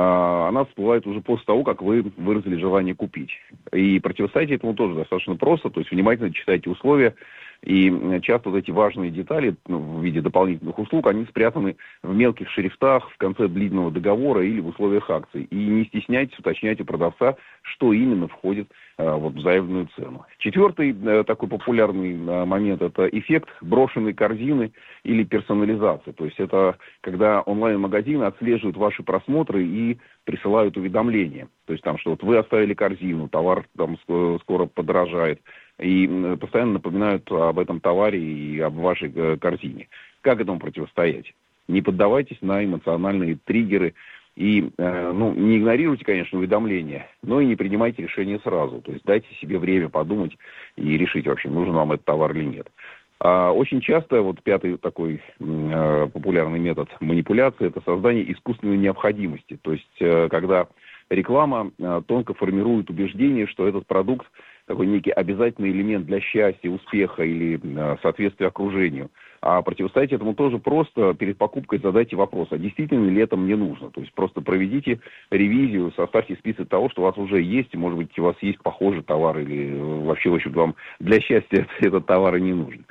она всплывает уже после того, как вы выразили желание купить. И противостоять этому тоже достаточно просто, то есть внимательно читайте условия, и часто вот эти важные детали ну, в виде дополнительных услуг, они спрятаны в мелких шрифтах в конце длинного договора или в условиях акций. И не стесняйтесь уточнять у продавца, что именно входит а, вот, в заявленную цену. Четвертый а, такой популярный а, момент – это эффект брошенной корзины или персонализации. То есть это когда онлайн-магазины отслеживают ваши просмотры и присылают уведомления. То есть там, что вот вы оставили корзину, товар там скоро подорожает. И постоянно напоминают об этом товаре и об вашей корзине. Как этому противостоять? Не поддавайтесь на эмоциональные триггеры и э, ну, не игнорируйте, конечно, уведомления, но и не принимайте решения сразу. То есть дайте себе время подумать и решить вообще, нужен вам этот товар или нет. А очень часто, вот пятый такой э, популярный метод манипуляции, это создание искусственной необходимости. То есть э, когда реклама э, тонко формирует убеждение, что этот продукт такой некий обязательный элемент для счастья, успеха или э, соответствия окружению. А противостоять этому тоже просто перед покупкой задайте вопрос, а действительно ли это мне нужно? То есть просто проведите ревизию, составьте список того, что у вас уже есть, и, может быть, у вас есть похожий товар, или вообще, в общем, вам для счастья этот товар и не нужен.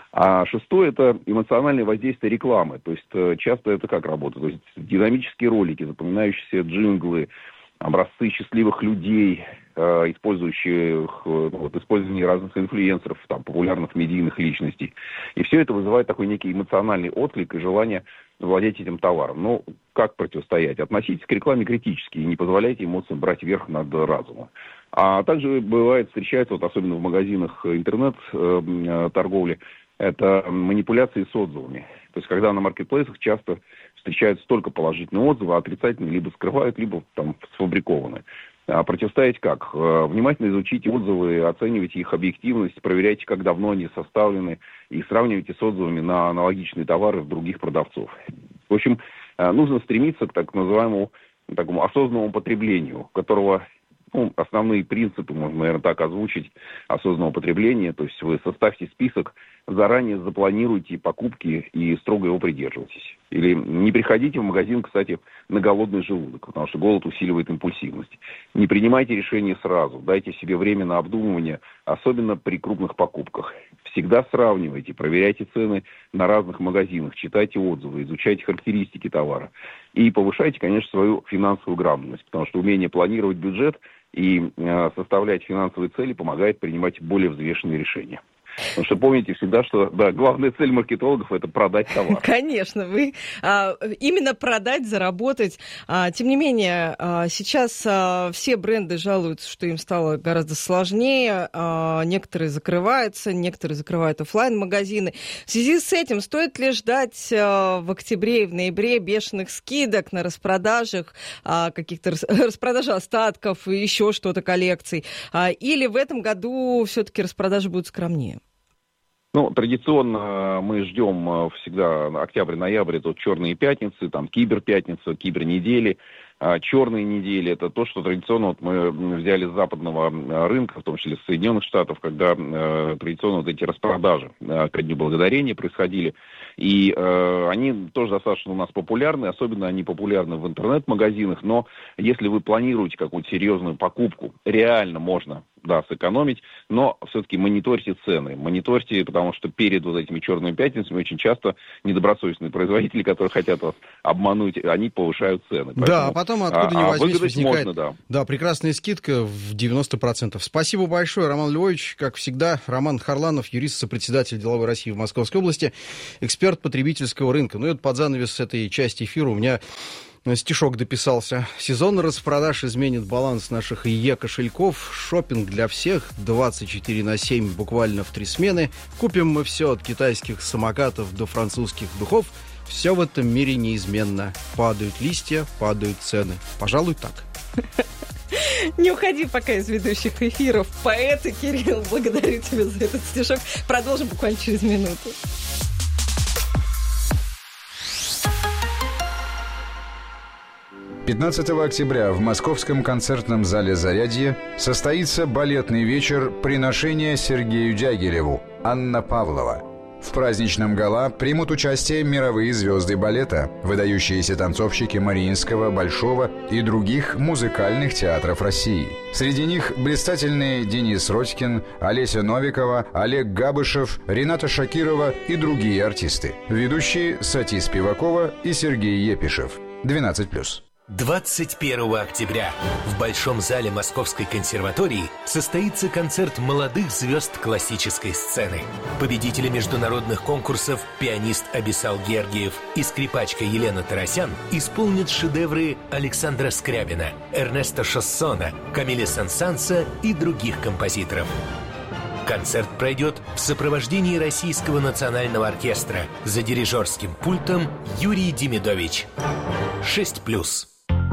А шестое – это эмоциональное воздействие рекламы. То есть часто это как работает? То есть динамические ролики, запоминающиеся джинглы, образцы счастливых людей, э, использующих э, вот, использование разных инфлюенсеров, там, популярных медийных личностей. И все это вызывает такой некий эмоциональный отклик и желание владеть этим товаром. Но как противостоять? Относитесь к рекламе критически и не позволяйте эмоциям брать верх над разумом. А также бывает, встречается, вот, особенно в магазинах интернет-торговли, это манипуляции с отзывами. То есть когда на маркетплейсах часто встречаются только положительные отзывы, а отрицательные либо скрывают, либо там сфабрикованы. А противостоять как? Внимательно изучите отзывы, оценивайте их объективность, проверяйте, как давно они составлены, и сравнивайте с отзывами на аналогичные товары других продавцов. В общем, нужно стремиться к так называемому такому осознанному потреблению, которого Ну, основные принципы, можно, наверное, так озвучить, осознанного потребления. То есть вы составьте список, заранее запланируйте покупки и строго его придерживайтесь. Или не приходите в магазин, кстати, на голодный желудок, потому что голод усиливает импульсивность. Не принимайте решения сразу, дайте себе время на обдумывание, особенно при крупных покупках. Всегда сравнивайте, проверяйте цены на разных магазинах, читайте отзывы, изучайте характеристики товара. И повышайте, конечно, свою финансовую грамотность, потому что умение планировать бюджет и э, составлять финансовые цели помогает принимать более взвешенные решения. Потому что помните всегда, что да, главная цель маркетологов – это продать товар. Конечно, вы а, именно продать, заработать. А, тем не менее, а, сейчас а, все бренды жалуются, что им стало гораздо сложнее. А, некоторые закрываются, некоторые закрывают офлайн-магазины. В связи с этим стоит ли ждать а, в октябре и в ноябре бешеных скидок на распродажах, а, каких-то рас, распродажи остатков и еще что-то коллекций? А, или в этом году все-таки распродажи будут скромнее? Ну, традиционно мы ждем всегда октябрь-ноябрь, это черные пятницы, там киберпятница, кибернедели. А черные недели – это то, что традиционно вот мы взяли с западного рынка, в том числе с Соединенных Штатов, когда э, традиционно вот эти распродажи э, ко Дню Благодарения происходили. И э, они тоже достаточно у нас популярны, особенно они популярны в интернет-магазинах, но если вы планируете какую-то серьезную покупку, реально можно, да, сэкономить, но все-таки мониторьте цены, мониторьте, потому что перед вот этими черными пятницами очень часто недобросовестные производители, которые хотят вас обмануть, они повышают цены. Поэтому, да, а потом откуда ни возьмись возникает можно, да. Да, прекрасная скидка в девяносто процентов. Спасибо большое, Роман Львович. Как всегда, Роман Харланов, юрист, сопредседатель деловой России в Московской области, эксперт потребительского рынка. Ну и вот под занавес этой части эфира у меня стишок дописался. Сезон распродаж изменит баланс наших е-кошельков. Шопинг для всех двадцать четыре на семь, буквально в три смены. Купим мы все от китайских самокатов до французских духов. Все в этом мире неизменно. Падают листья, падают цены. Пожалуй, так. Не уходи пока из ведущих эфиров. Поэты, Кирилл, благодарю тебя за этот стишок. Продолжим буквально через минуту. пятнадцатого октября в Московском концертном зале «Зарядье» состоится балетный вечер «Приношение Сергею Дягилеву» Анна Павлова. В праздничном гала примут участие мировые звезды балета, выдающиеся танцовщики Мариинского, Большого и других музыкальных театров России. Среди них блистательные Денис Родькин, Олеся Новикова, Олег Габышев, Рената Шакирова и другие артисты. Ведущие Сати Спивакова и Сергей Епишев. двенадцать плюс. двадцать первого октября в Большом зале Московской консерватории состоится концерт молодых звезд классической сцены. Победители международных конкурсов пианист Абисал Гергиев и скрипачка Елена Тарасян исполнят шедевры Александра Скрябина, Эрнеста Шассона, Камиля Сен-Санса и других композиторов. Концерт пройдет в сопровождении Российского национального оркестра за дирижерским пультом Юрий Демидович. шесть плюс.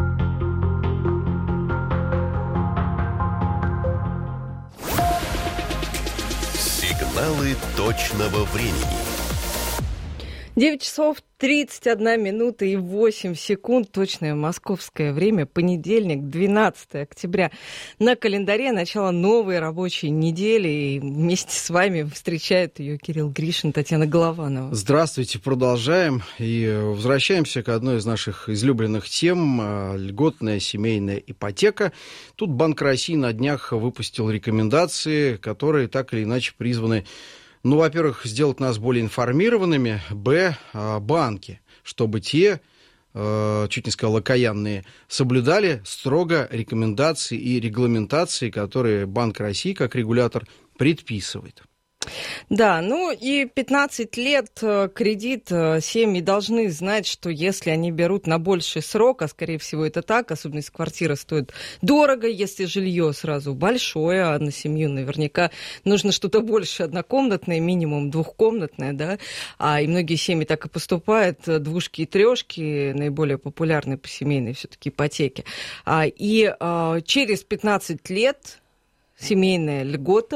Сигналы точного времени. девять часов тридцать одна минута и восемь секунд. Точное московское время. Понедельник, двенадцатого октября. На календаре начало новой рабочей недели. И вместе с вами встречает ее Кирилл Гришин, Татьяна Голованова. Здравствуйте, продолжаем. И возвращаемся к одной из наших излюбленных тем. Льготная семейная ипотека. Тут Банк России на днях выпустил рекомендации, которые так или иначе призваны, ну, во-первых, сделать нас более информированными, б, банки, чтобы те, чуть не сказал, окаянные, соблюдали строго рекомендации и регламентации, которые Банк России, как регулятор, предписывает. Да, ну и пятнадцать лет кредит семьи должны знать, что если они берут на больший срок, а скорее всего это так, особенно если квартира стоит дорого, если жилье сразу большое, а на семью наверняка нужно что-то больше, однокомнатное, минимум двухкомнатное, да, а и многие семьи так и поступают, двушки и трешки, наиболее популярные по семейной все-таки ипотеке. А, и а, через пятнадцать лет семейная льгота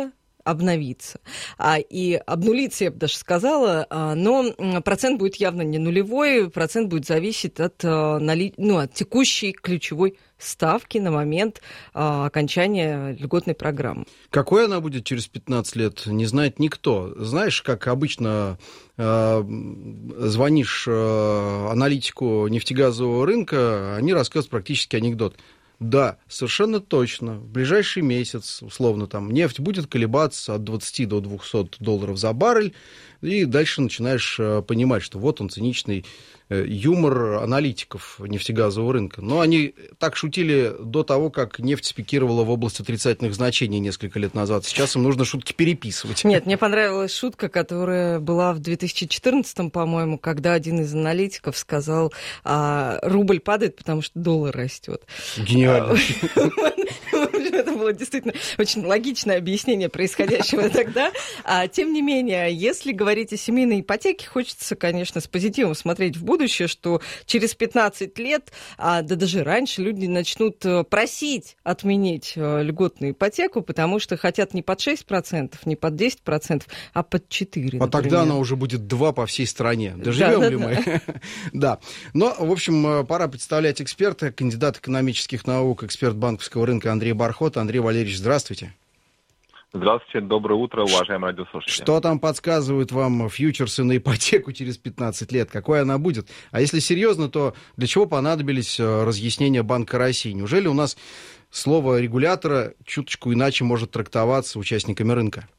обновиться. А, и обнулиться, я бы даже сказала, а, но процент будет явно не нулевой, процент будет зависеть от, а, нали... ну, от текущей ключевой ставки на момент а, окончания льготной программы. Какой она будет через пятнадцать лет, не знает никто. Знаешь, как обычно э, звонишь э, аналитику нефтегазового рынка, они рассказывают практически анекдот. Да, совершенно точно. В ближайший месяц, условно, там нефть будет колебаться от двадцати до двухсот долларов за баррель, и дальше начинаешь э, понимать, что вот он, циничный э, юмор аналитиков нефтегазового рынка. Но они так шутили до того, как нефть спикировала в область отрицательных значений несколько лет назад. Сейчас им нужно шутки переписывать. Нет, мне понравилась шутка, которая была в две тысячи четырнадцатом, по-моему, когда один из аналитиков сказал, а, рубль падает, потому что доллар растет. Гениально. Это было действительно очень логичное объяснение происходящего тогда. А, тем не менее, если говорить о семейной ипотеке, хочется, конечно, с позитивом смотреть в будущее, что через пятнадцать лет, а, да даже раньше, люди начнут просить отменить льготную ипотеку, потому что хотят не под шесть процентов, не под десять процентов, а под четыре процента. А тогда она уже будет два по всей стране. Доживем да, ли да, мы? Да. Да. Но, в общем, пора представлять эксперта, кандидат экономических наук, эксперт банковского рынка Андрей Бархот. Андрей Валерьевич, здравствуйте. Здравствуйте, доброе утро, уважаемые радиослушатели. Что там подсказывают вам фьючерсы на ипотеку через пятнадцать лет? Какой она будет? А если серьезно, то для чего понадобились разъяснения Банка России? Неужели у нас слово регулятора чуточку иначе может трактоваться участниками рынка?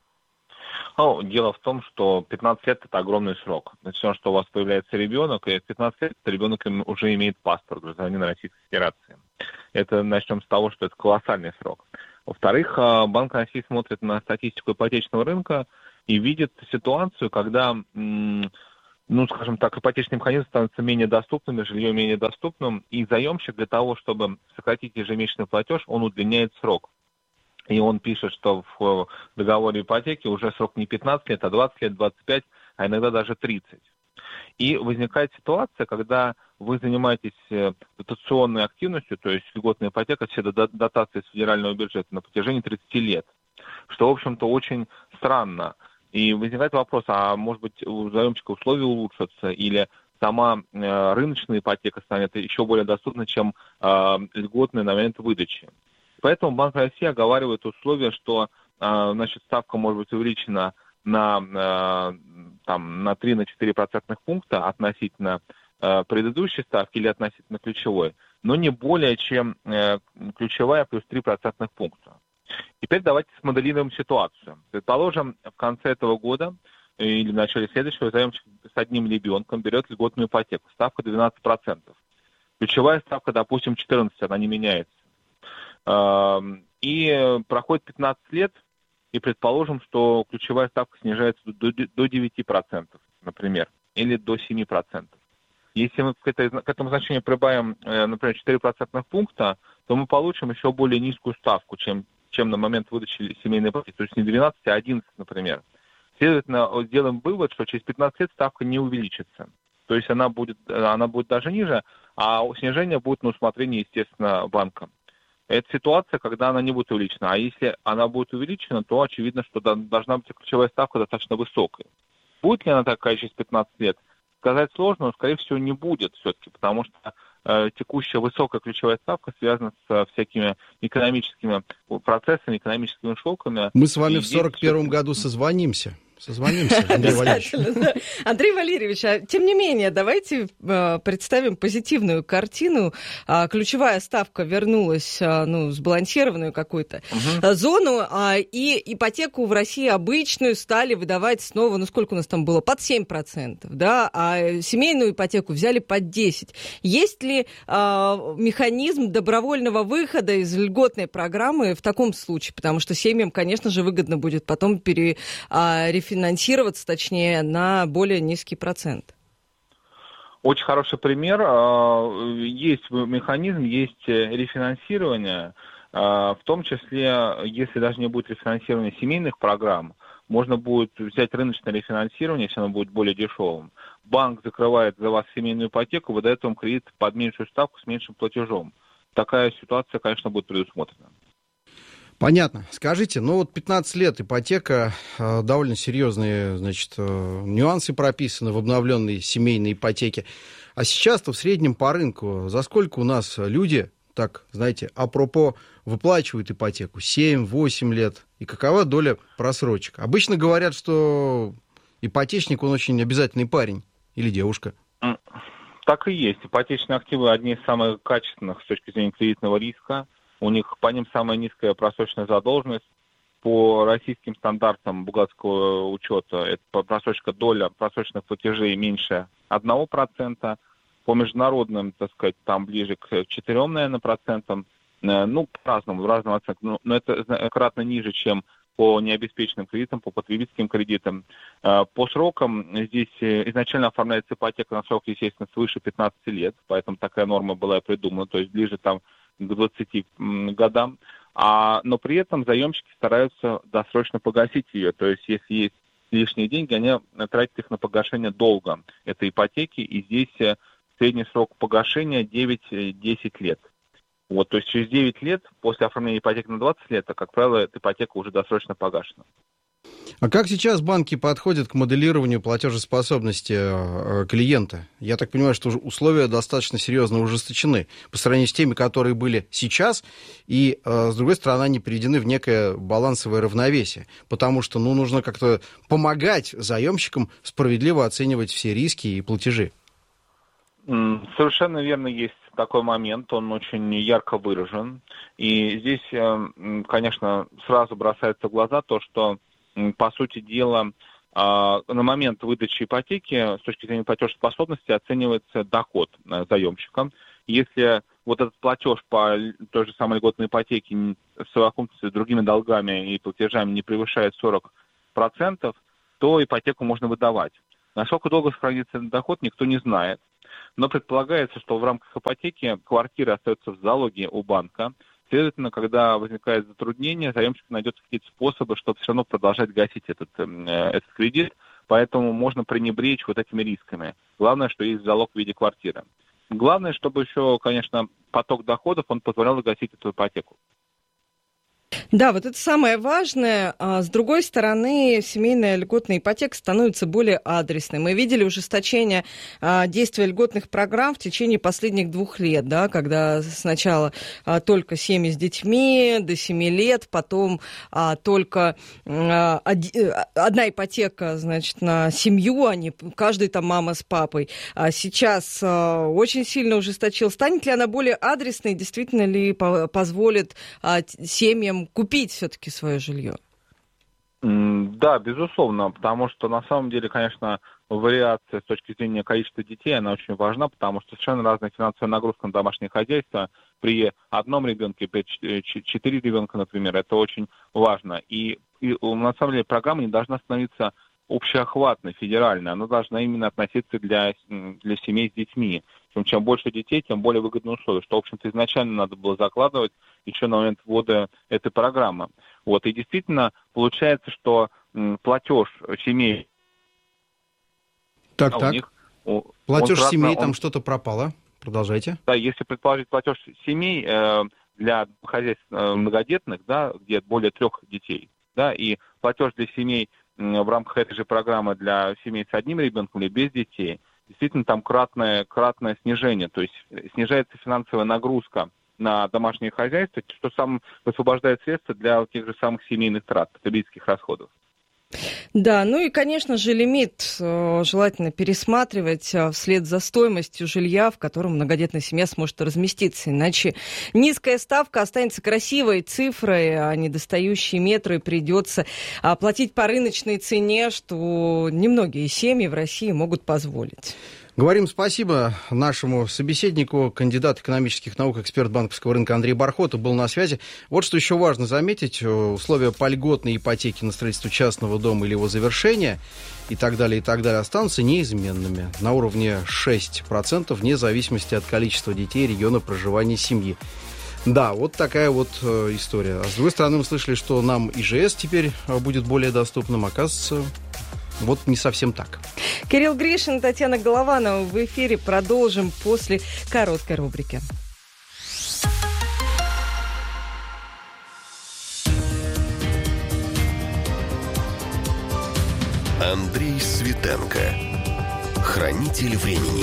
Ну, дело в том, что пятнадцать лет – это огромный срок. Начнем, что у вас появляется ребенок, и в пятнадцать лет ребенок уже имеет паспорт гражданина Российской Федерации. Это начнем с того, что это колоссальный срок. Во-вторых, Банк России смотрит на статистику ипотечного рынка и видит ситуацию, когда, ну, скажем так, ипотечный механизм становится менее доступным, жилье менее доступным, и заемщик для того, чтобы сократить ежемесячный платеж, он удлиняет срок. И он пишет, что в договоре ипотеки уже срок не пятнадцать лет, а двадцать лет, двадцать пять, а иногда даже тридцать. И возникает ситуация, когда вы занимаетесь дотационной активностью, то есть льготная ипотека, все дотации с федерального бюджета на протяжении тридцати лет, что, в общем-то, очень странно. И возникает вопрос, а может быть у заемщика условия улучшатся, или сама э, рыночная ипотека станет еще более доступна, чем э, льготная на момент выдачи. Поэтому Банк России оговаривает условия, что э, значит, ставка может быть увеличена на, э, там, на три-четыре процентных пункта относительно э, предыдущей ставки или относительно ключевой, но не более чем э, ключевая плюс три процентных пункта. Теперь давайте смоделируем ситуацию. Предположим, в конце этого года или в начале следующего заемщик с одним ребенком берет льготную ипотеку. Ставка двенадцать процентов. Ключевая ставка, допустим, четырнадцать процентов, она не меняется. И проходит пятнадцать лет, и предположим, что ключевая ставка снижается до, до девяти процентов, например, или до семи процентов. Если мы к, этой, к этому значению прибавим, например, четыре процентных пункта, то мы получим еще более низкую ставку, чем, чем на момент выдачи семейной ипотеки, то есть не двенадцать, а одиннадцать, например. Следовательно, сделаем вывод, что через пятнадцать лет ставка не увеличится. То есть она будет, она будет даже ниже, а снижение будет на усмотрение, естественно, банка. Это ситуация, когда она не будет увеличена. А если она будет увеличена, то очевидно, что должна быть ключевая ставка достаточно высокой. Будет ли она такая через пятнадцать лет? Сказать сложно, но, скорее всего, не будет все-таки, потому что э, текущая высокая ключевая ставка связана с э, всякими экономическими процессами, экономическими шоками. Мы с вами в сорок первом году созвонимся. Созвонимся, Андрей Валерьевич. Да. Андрей Валерьевич, а тем не менее, давайте э, представим позитивную картину. А, ключевая ставка вернулась, а, ну, сбалансированную какую-то угу. зону, а, и ипотеку в России обычную стали выдавать снова, ну, сколько у нас там было, под семь процентов, да, а семейную ипотеку взяли под десять процентов. Есть ли а, механизм добровольного выхода из льготной программы в таком случае? Потому что семьям, конечно же, выгодно будет потом пере, а, финансироваться, точнее, на более низкий процент. Очень хороший пример. Есть механизм, есть рефинансирование. В том числе, если даже не будет рефинансирования семейных программ, можно будет взять рыночное рефинансирование, если оно будет более дешевым. Банк закрывает за вас семейную ипотеку, выдает вам кредит под меньшую ставку с меньшим платежом. Такая ситуация, конечно, будет предусмотрена. Понятно. Скажите, ну вот пятнадцать лет ипотека, э, довольно серьезные, значит, э, нюансы прописаны в обновленной семейной ипотеке. А сейчас-то в среднем по рынку за сколько у нас люди, так, знаете, апропо, выплачивают ипотеку? семь-восемь лет. И какова доля просрочек? Обычно говорят, что ипотечник, он очень обязательный парень или девушка. Так и есть. Ипотечные активы одни из самых качественных с точки зрения кредитного риска. У них по ним самая низкая просроченная задолженность. По российским стандартам бухгалтерского учета это просрочка, доля просроченных платежей меньше одного процента. По международным, так сказать, там ближе к четырем, наверное, процентам. Ну, по-разному, в разном оценке. Но это кратно ниже, чем по необеспеченным кредитам, по потребительским кредитам. По срокам здесь изначально оформляется ипотека на срок, естественно, свыше пятнадцати лет, поэтому такая норма была придумана, то есть ближе там к двадцати годам. А, но при этом заемщики стараются досрочно погасить ее, то есть если есть лишние деньги, они тратят их на погашение долга этой ипотеки, и здесь средний срок погашения девять-десять лет. Вот, то есть через девять лет после оформления ипотеки на двадцать лет, а, как правило, эта ипотека уже досрочно погашена. А как сейчас банки подходят к моделированию платежеспособности клиента? Я так понимаю, что условия достаточно серьезно ужесточены по сравнению с теми, которые были сейчас, и, с другой стороны, они приведены в некое балансовое равновесие, потому что, ну, нужно как-то помогать заемщикам справедливо оценивать все риски и платежи. Совершенно верно, есть такой момент, он очень ярко выражен. И здесь, конечно, сразу бросается в глаза то, что, по сути дела, на момент выдачи ипотеки с точки зрения платежеспособности оценивается доход заемщика. Если вот этот платеж по той же самой льготной ипотеке в совокупности с другими долгами и платежами не превышает сорок процентов, то ипотеку можно выдавать. Насколько долго сохранится этот доход, никто не знает. Но предполагается, что в рамках ипотеки квартира остается в залоге у банка. Следовательно, когда возникает затруднение, заемщик найдет какие-то способы, чтобы все равно продолжать гасить этот, этот кредит. Поэтому можно пренебречь вот этими рисками. Главное, что есть залог в виде квартиры. Главное, чтобы еще, конечно, поток доходов, он позволял гасить эту ипотеку. Да, вот это самое важное. А с другой стороны, семейная льготная ипотека становится более адресной. Мы видели ужесточение а, действия льготных программ в течение последних двух лет, да, когда сначала а, только семьи с детьми до семи лет, потом а, только а, оди, одна ипотека, значит, на семью, а не каждый там мама с папой. А сейчас а, очень сильно ужесточил. Станет ли она более адресной, действительно ли по- позволит а, семьям купить все-таки свое жилье? Да, безусловно, потому что на самом деле, конечно, вариация с точки зрения количества детей, она очень важна, потому что совершенно разная финансовая нагрузка на домашнее хозяйство. При одном ребенке, при четыре ребенка, например, это очень важно. И, и на самом деле программа не должна становиться общеохватной, федеральной, она должна именно относиться для, для семей с детьми. Чем, чем больше детей, тем более выгодные условия, что, в общем-то, изначально надо было закладывать еще на момент ввода этой программы. Вот, и действительно получается, что м, платеж семей... Так, а так. У них, у, платеж он, семей, он, там что-то пропало. Продолжайте. Да, если предположить платеж семей э, для хозяйств э, многодетных, да, где более трех детей, да, и платеж для семей э, в рамках этой же программы для семей с одним ребенком или без детей, действительно там кратное, кратное снижение, то есть снижается финансовая нагрузка на домашнее хозяйство, что сам высвобождает средства для тех же самых семейных трат, потребительских расходов. Да, ну и, конечно же, лимит э, желательно пересматривать э, вслед за стоимостью жилья, в котором многодетная семья сможет разместиться. Иначе низкая ставка останется красивой цифрой, а недостающие метры придется э, платить по рыночной цене, что немногие семьи в России могут позволить. Говорим спасибо нашему собеседнику, кандидат экономических наук, эксперт банковского рынка Андрей Бархота был на связи. Вот что еще важно заметить. Условия по льготной ипотеке на строительство частного дома или его завершения и так далее, и так далее останутся неизменными на уровне шесть процентов вне зависимости от количества детей и региона проживания семьи. Да, вот такая вот э, история. А с другой стороны, мы слышали, что нам ИЖС теперь будет более доступным. Оказывается, вот не совсем так. Кирилл Гришин, Татьяна Голованова в эфире. Продолжим после короткой рубрики. Андрей Светенко. Хранитель времени.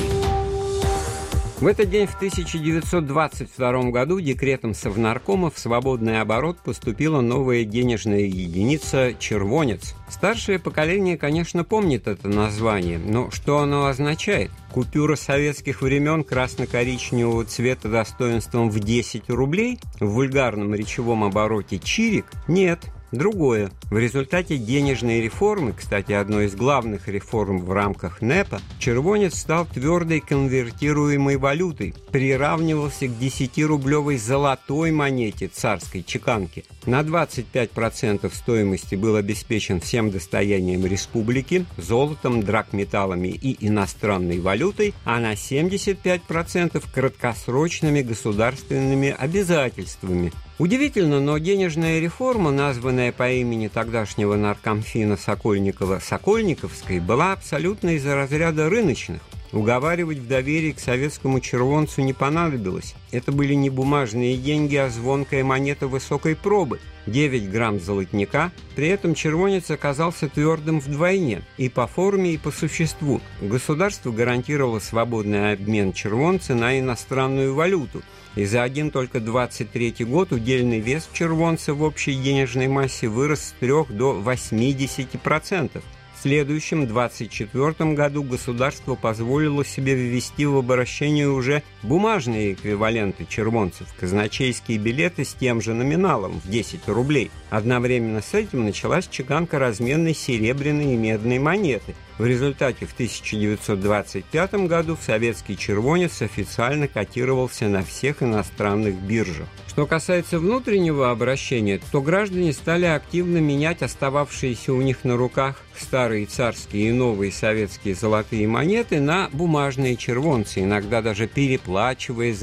В этот день в тысяча девятьсот двадцать втором году декретом Совнаркома в свободный оборот поступила новая денежная единица «червонец». Старшее поколение, конечно, помнит это название, но что оно означает? Купюра советских времен красно-коричневого цвета достоинством в десять рублей? В вульгарном речевом обороте «чирик»? Нет. Другое. В результате денежной реформы, кстати, одной из главных реформ в рамках НЭПа, червонец стал твердой конвертируемой валютой, приравнивался к десятирублевой золотой монете царской чеканки. На двадцать пять процентов стоимости был обеспечен всем достоянием республики, золотом, драгметаллами и иностранной валютой, а на семьдесят пять процентов краткосрочными государственными обязательствами. Удивительно, но денежная реформа, названная по имени тогдашнего наркомфина Сокольникова Сокольниковской, была абсолютно из разряда рыночных. Уговаривать в доверии к советскому червонцу не понадобилось. Это были не бумажные деньги, а звонкая монета высокой пробы. девять грамм золотника. При этом червонец оказался твердым вдвойне и по форме, и по существу. Государство гарантировало свободный обмен червонца на иностранную валюту. И за один только двадцать третий год удельный вес червонца в общей денежной массе вырос с трёх до восьмидесяти процентов. В следующем, двадцать четвёртом году, государство позволило себе ввести в обращение уже бумажные эквиваленты червонцев, казначейские билеты с тем же номиналом в десять рублей. Одновременно с этим началась чеканка разменной серебряной и медной монеты. В результате в тысяча девятьсот двадцать пятом году советский червонец официально котировался на всех иностранных биржах. Что касается внутреннего обращения, то граждане стали активно менять остававшиеся у них на руках старые царские и новые советские золотые монеты на бумажные червонцы, иногда даже переплачивая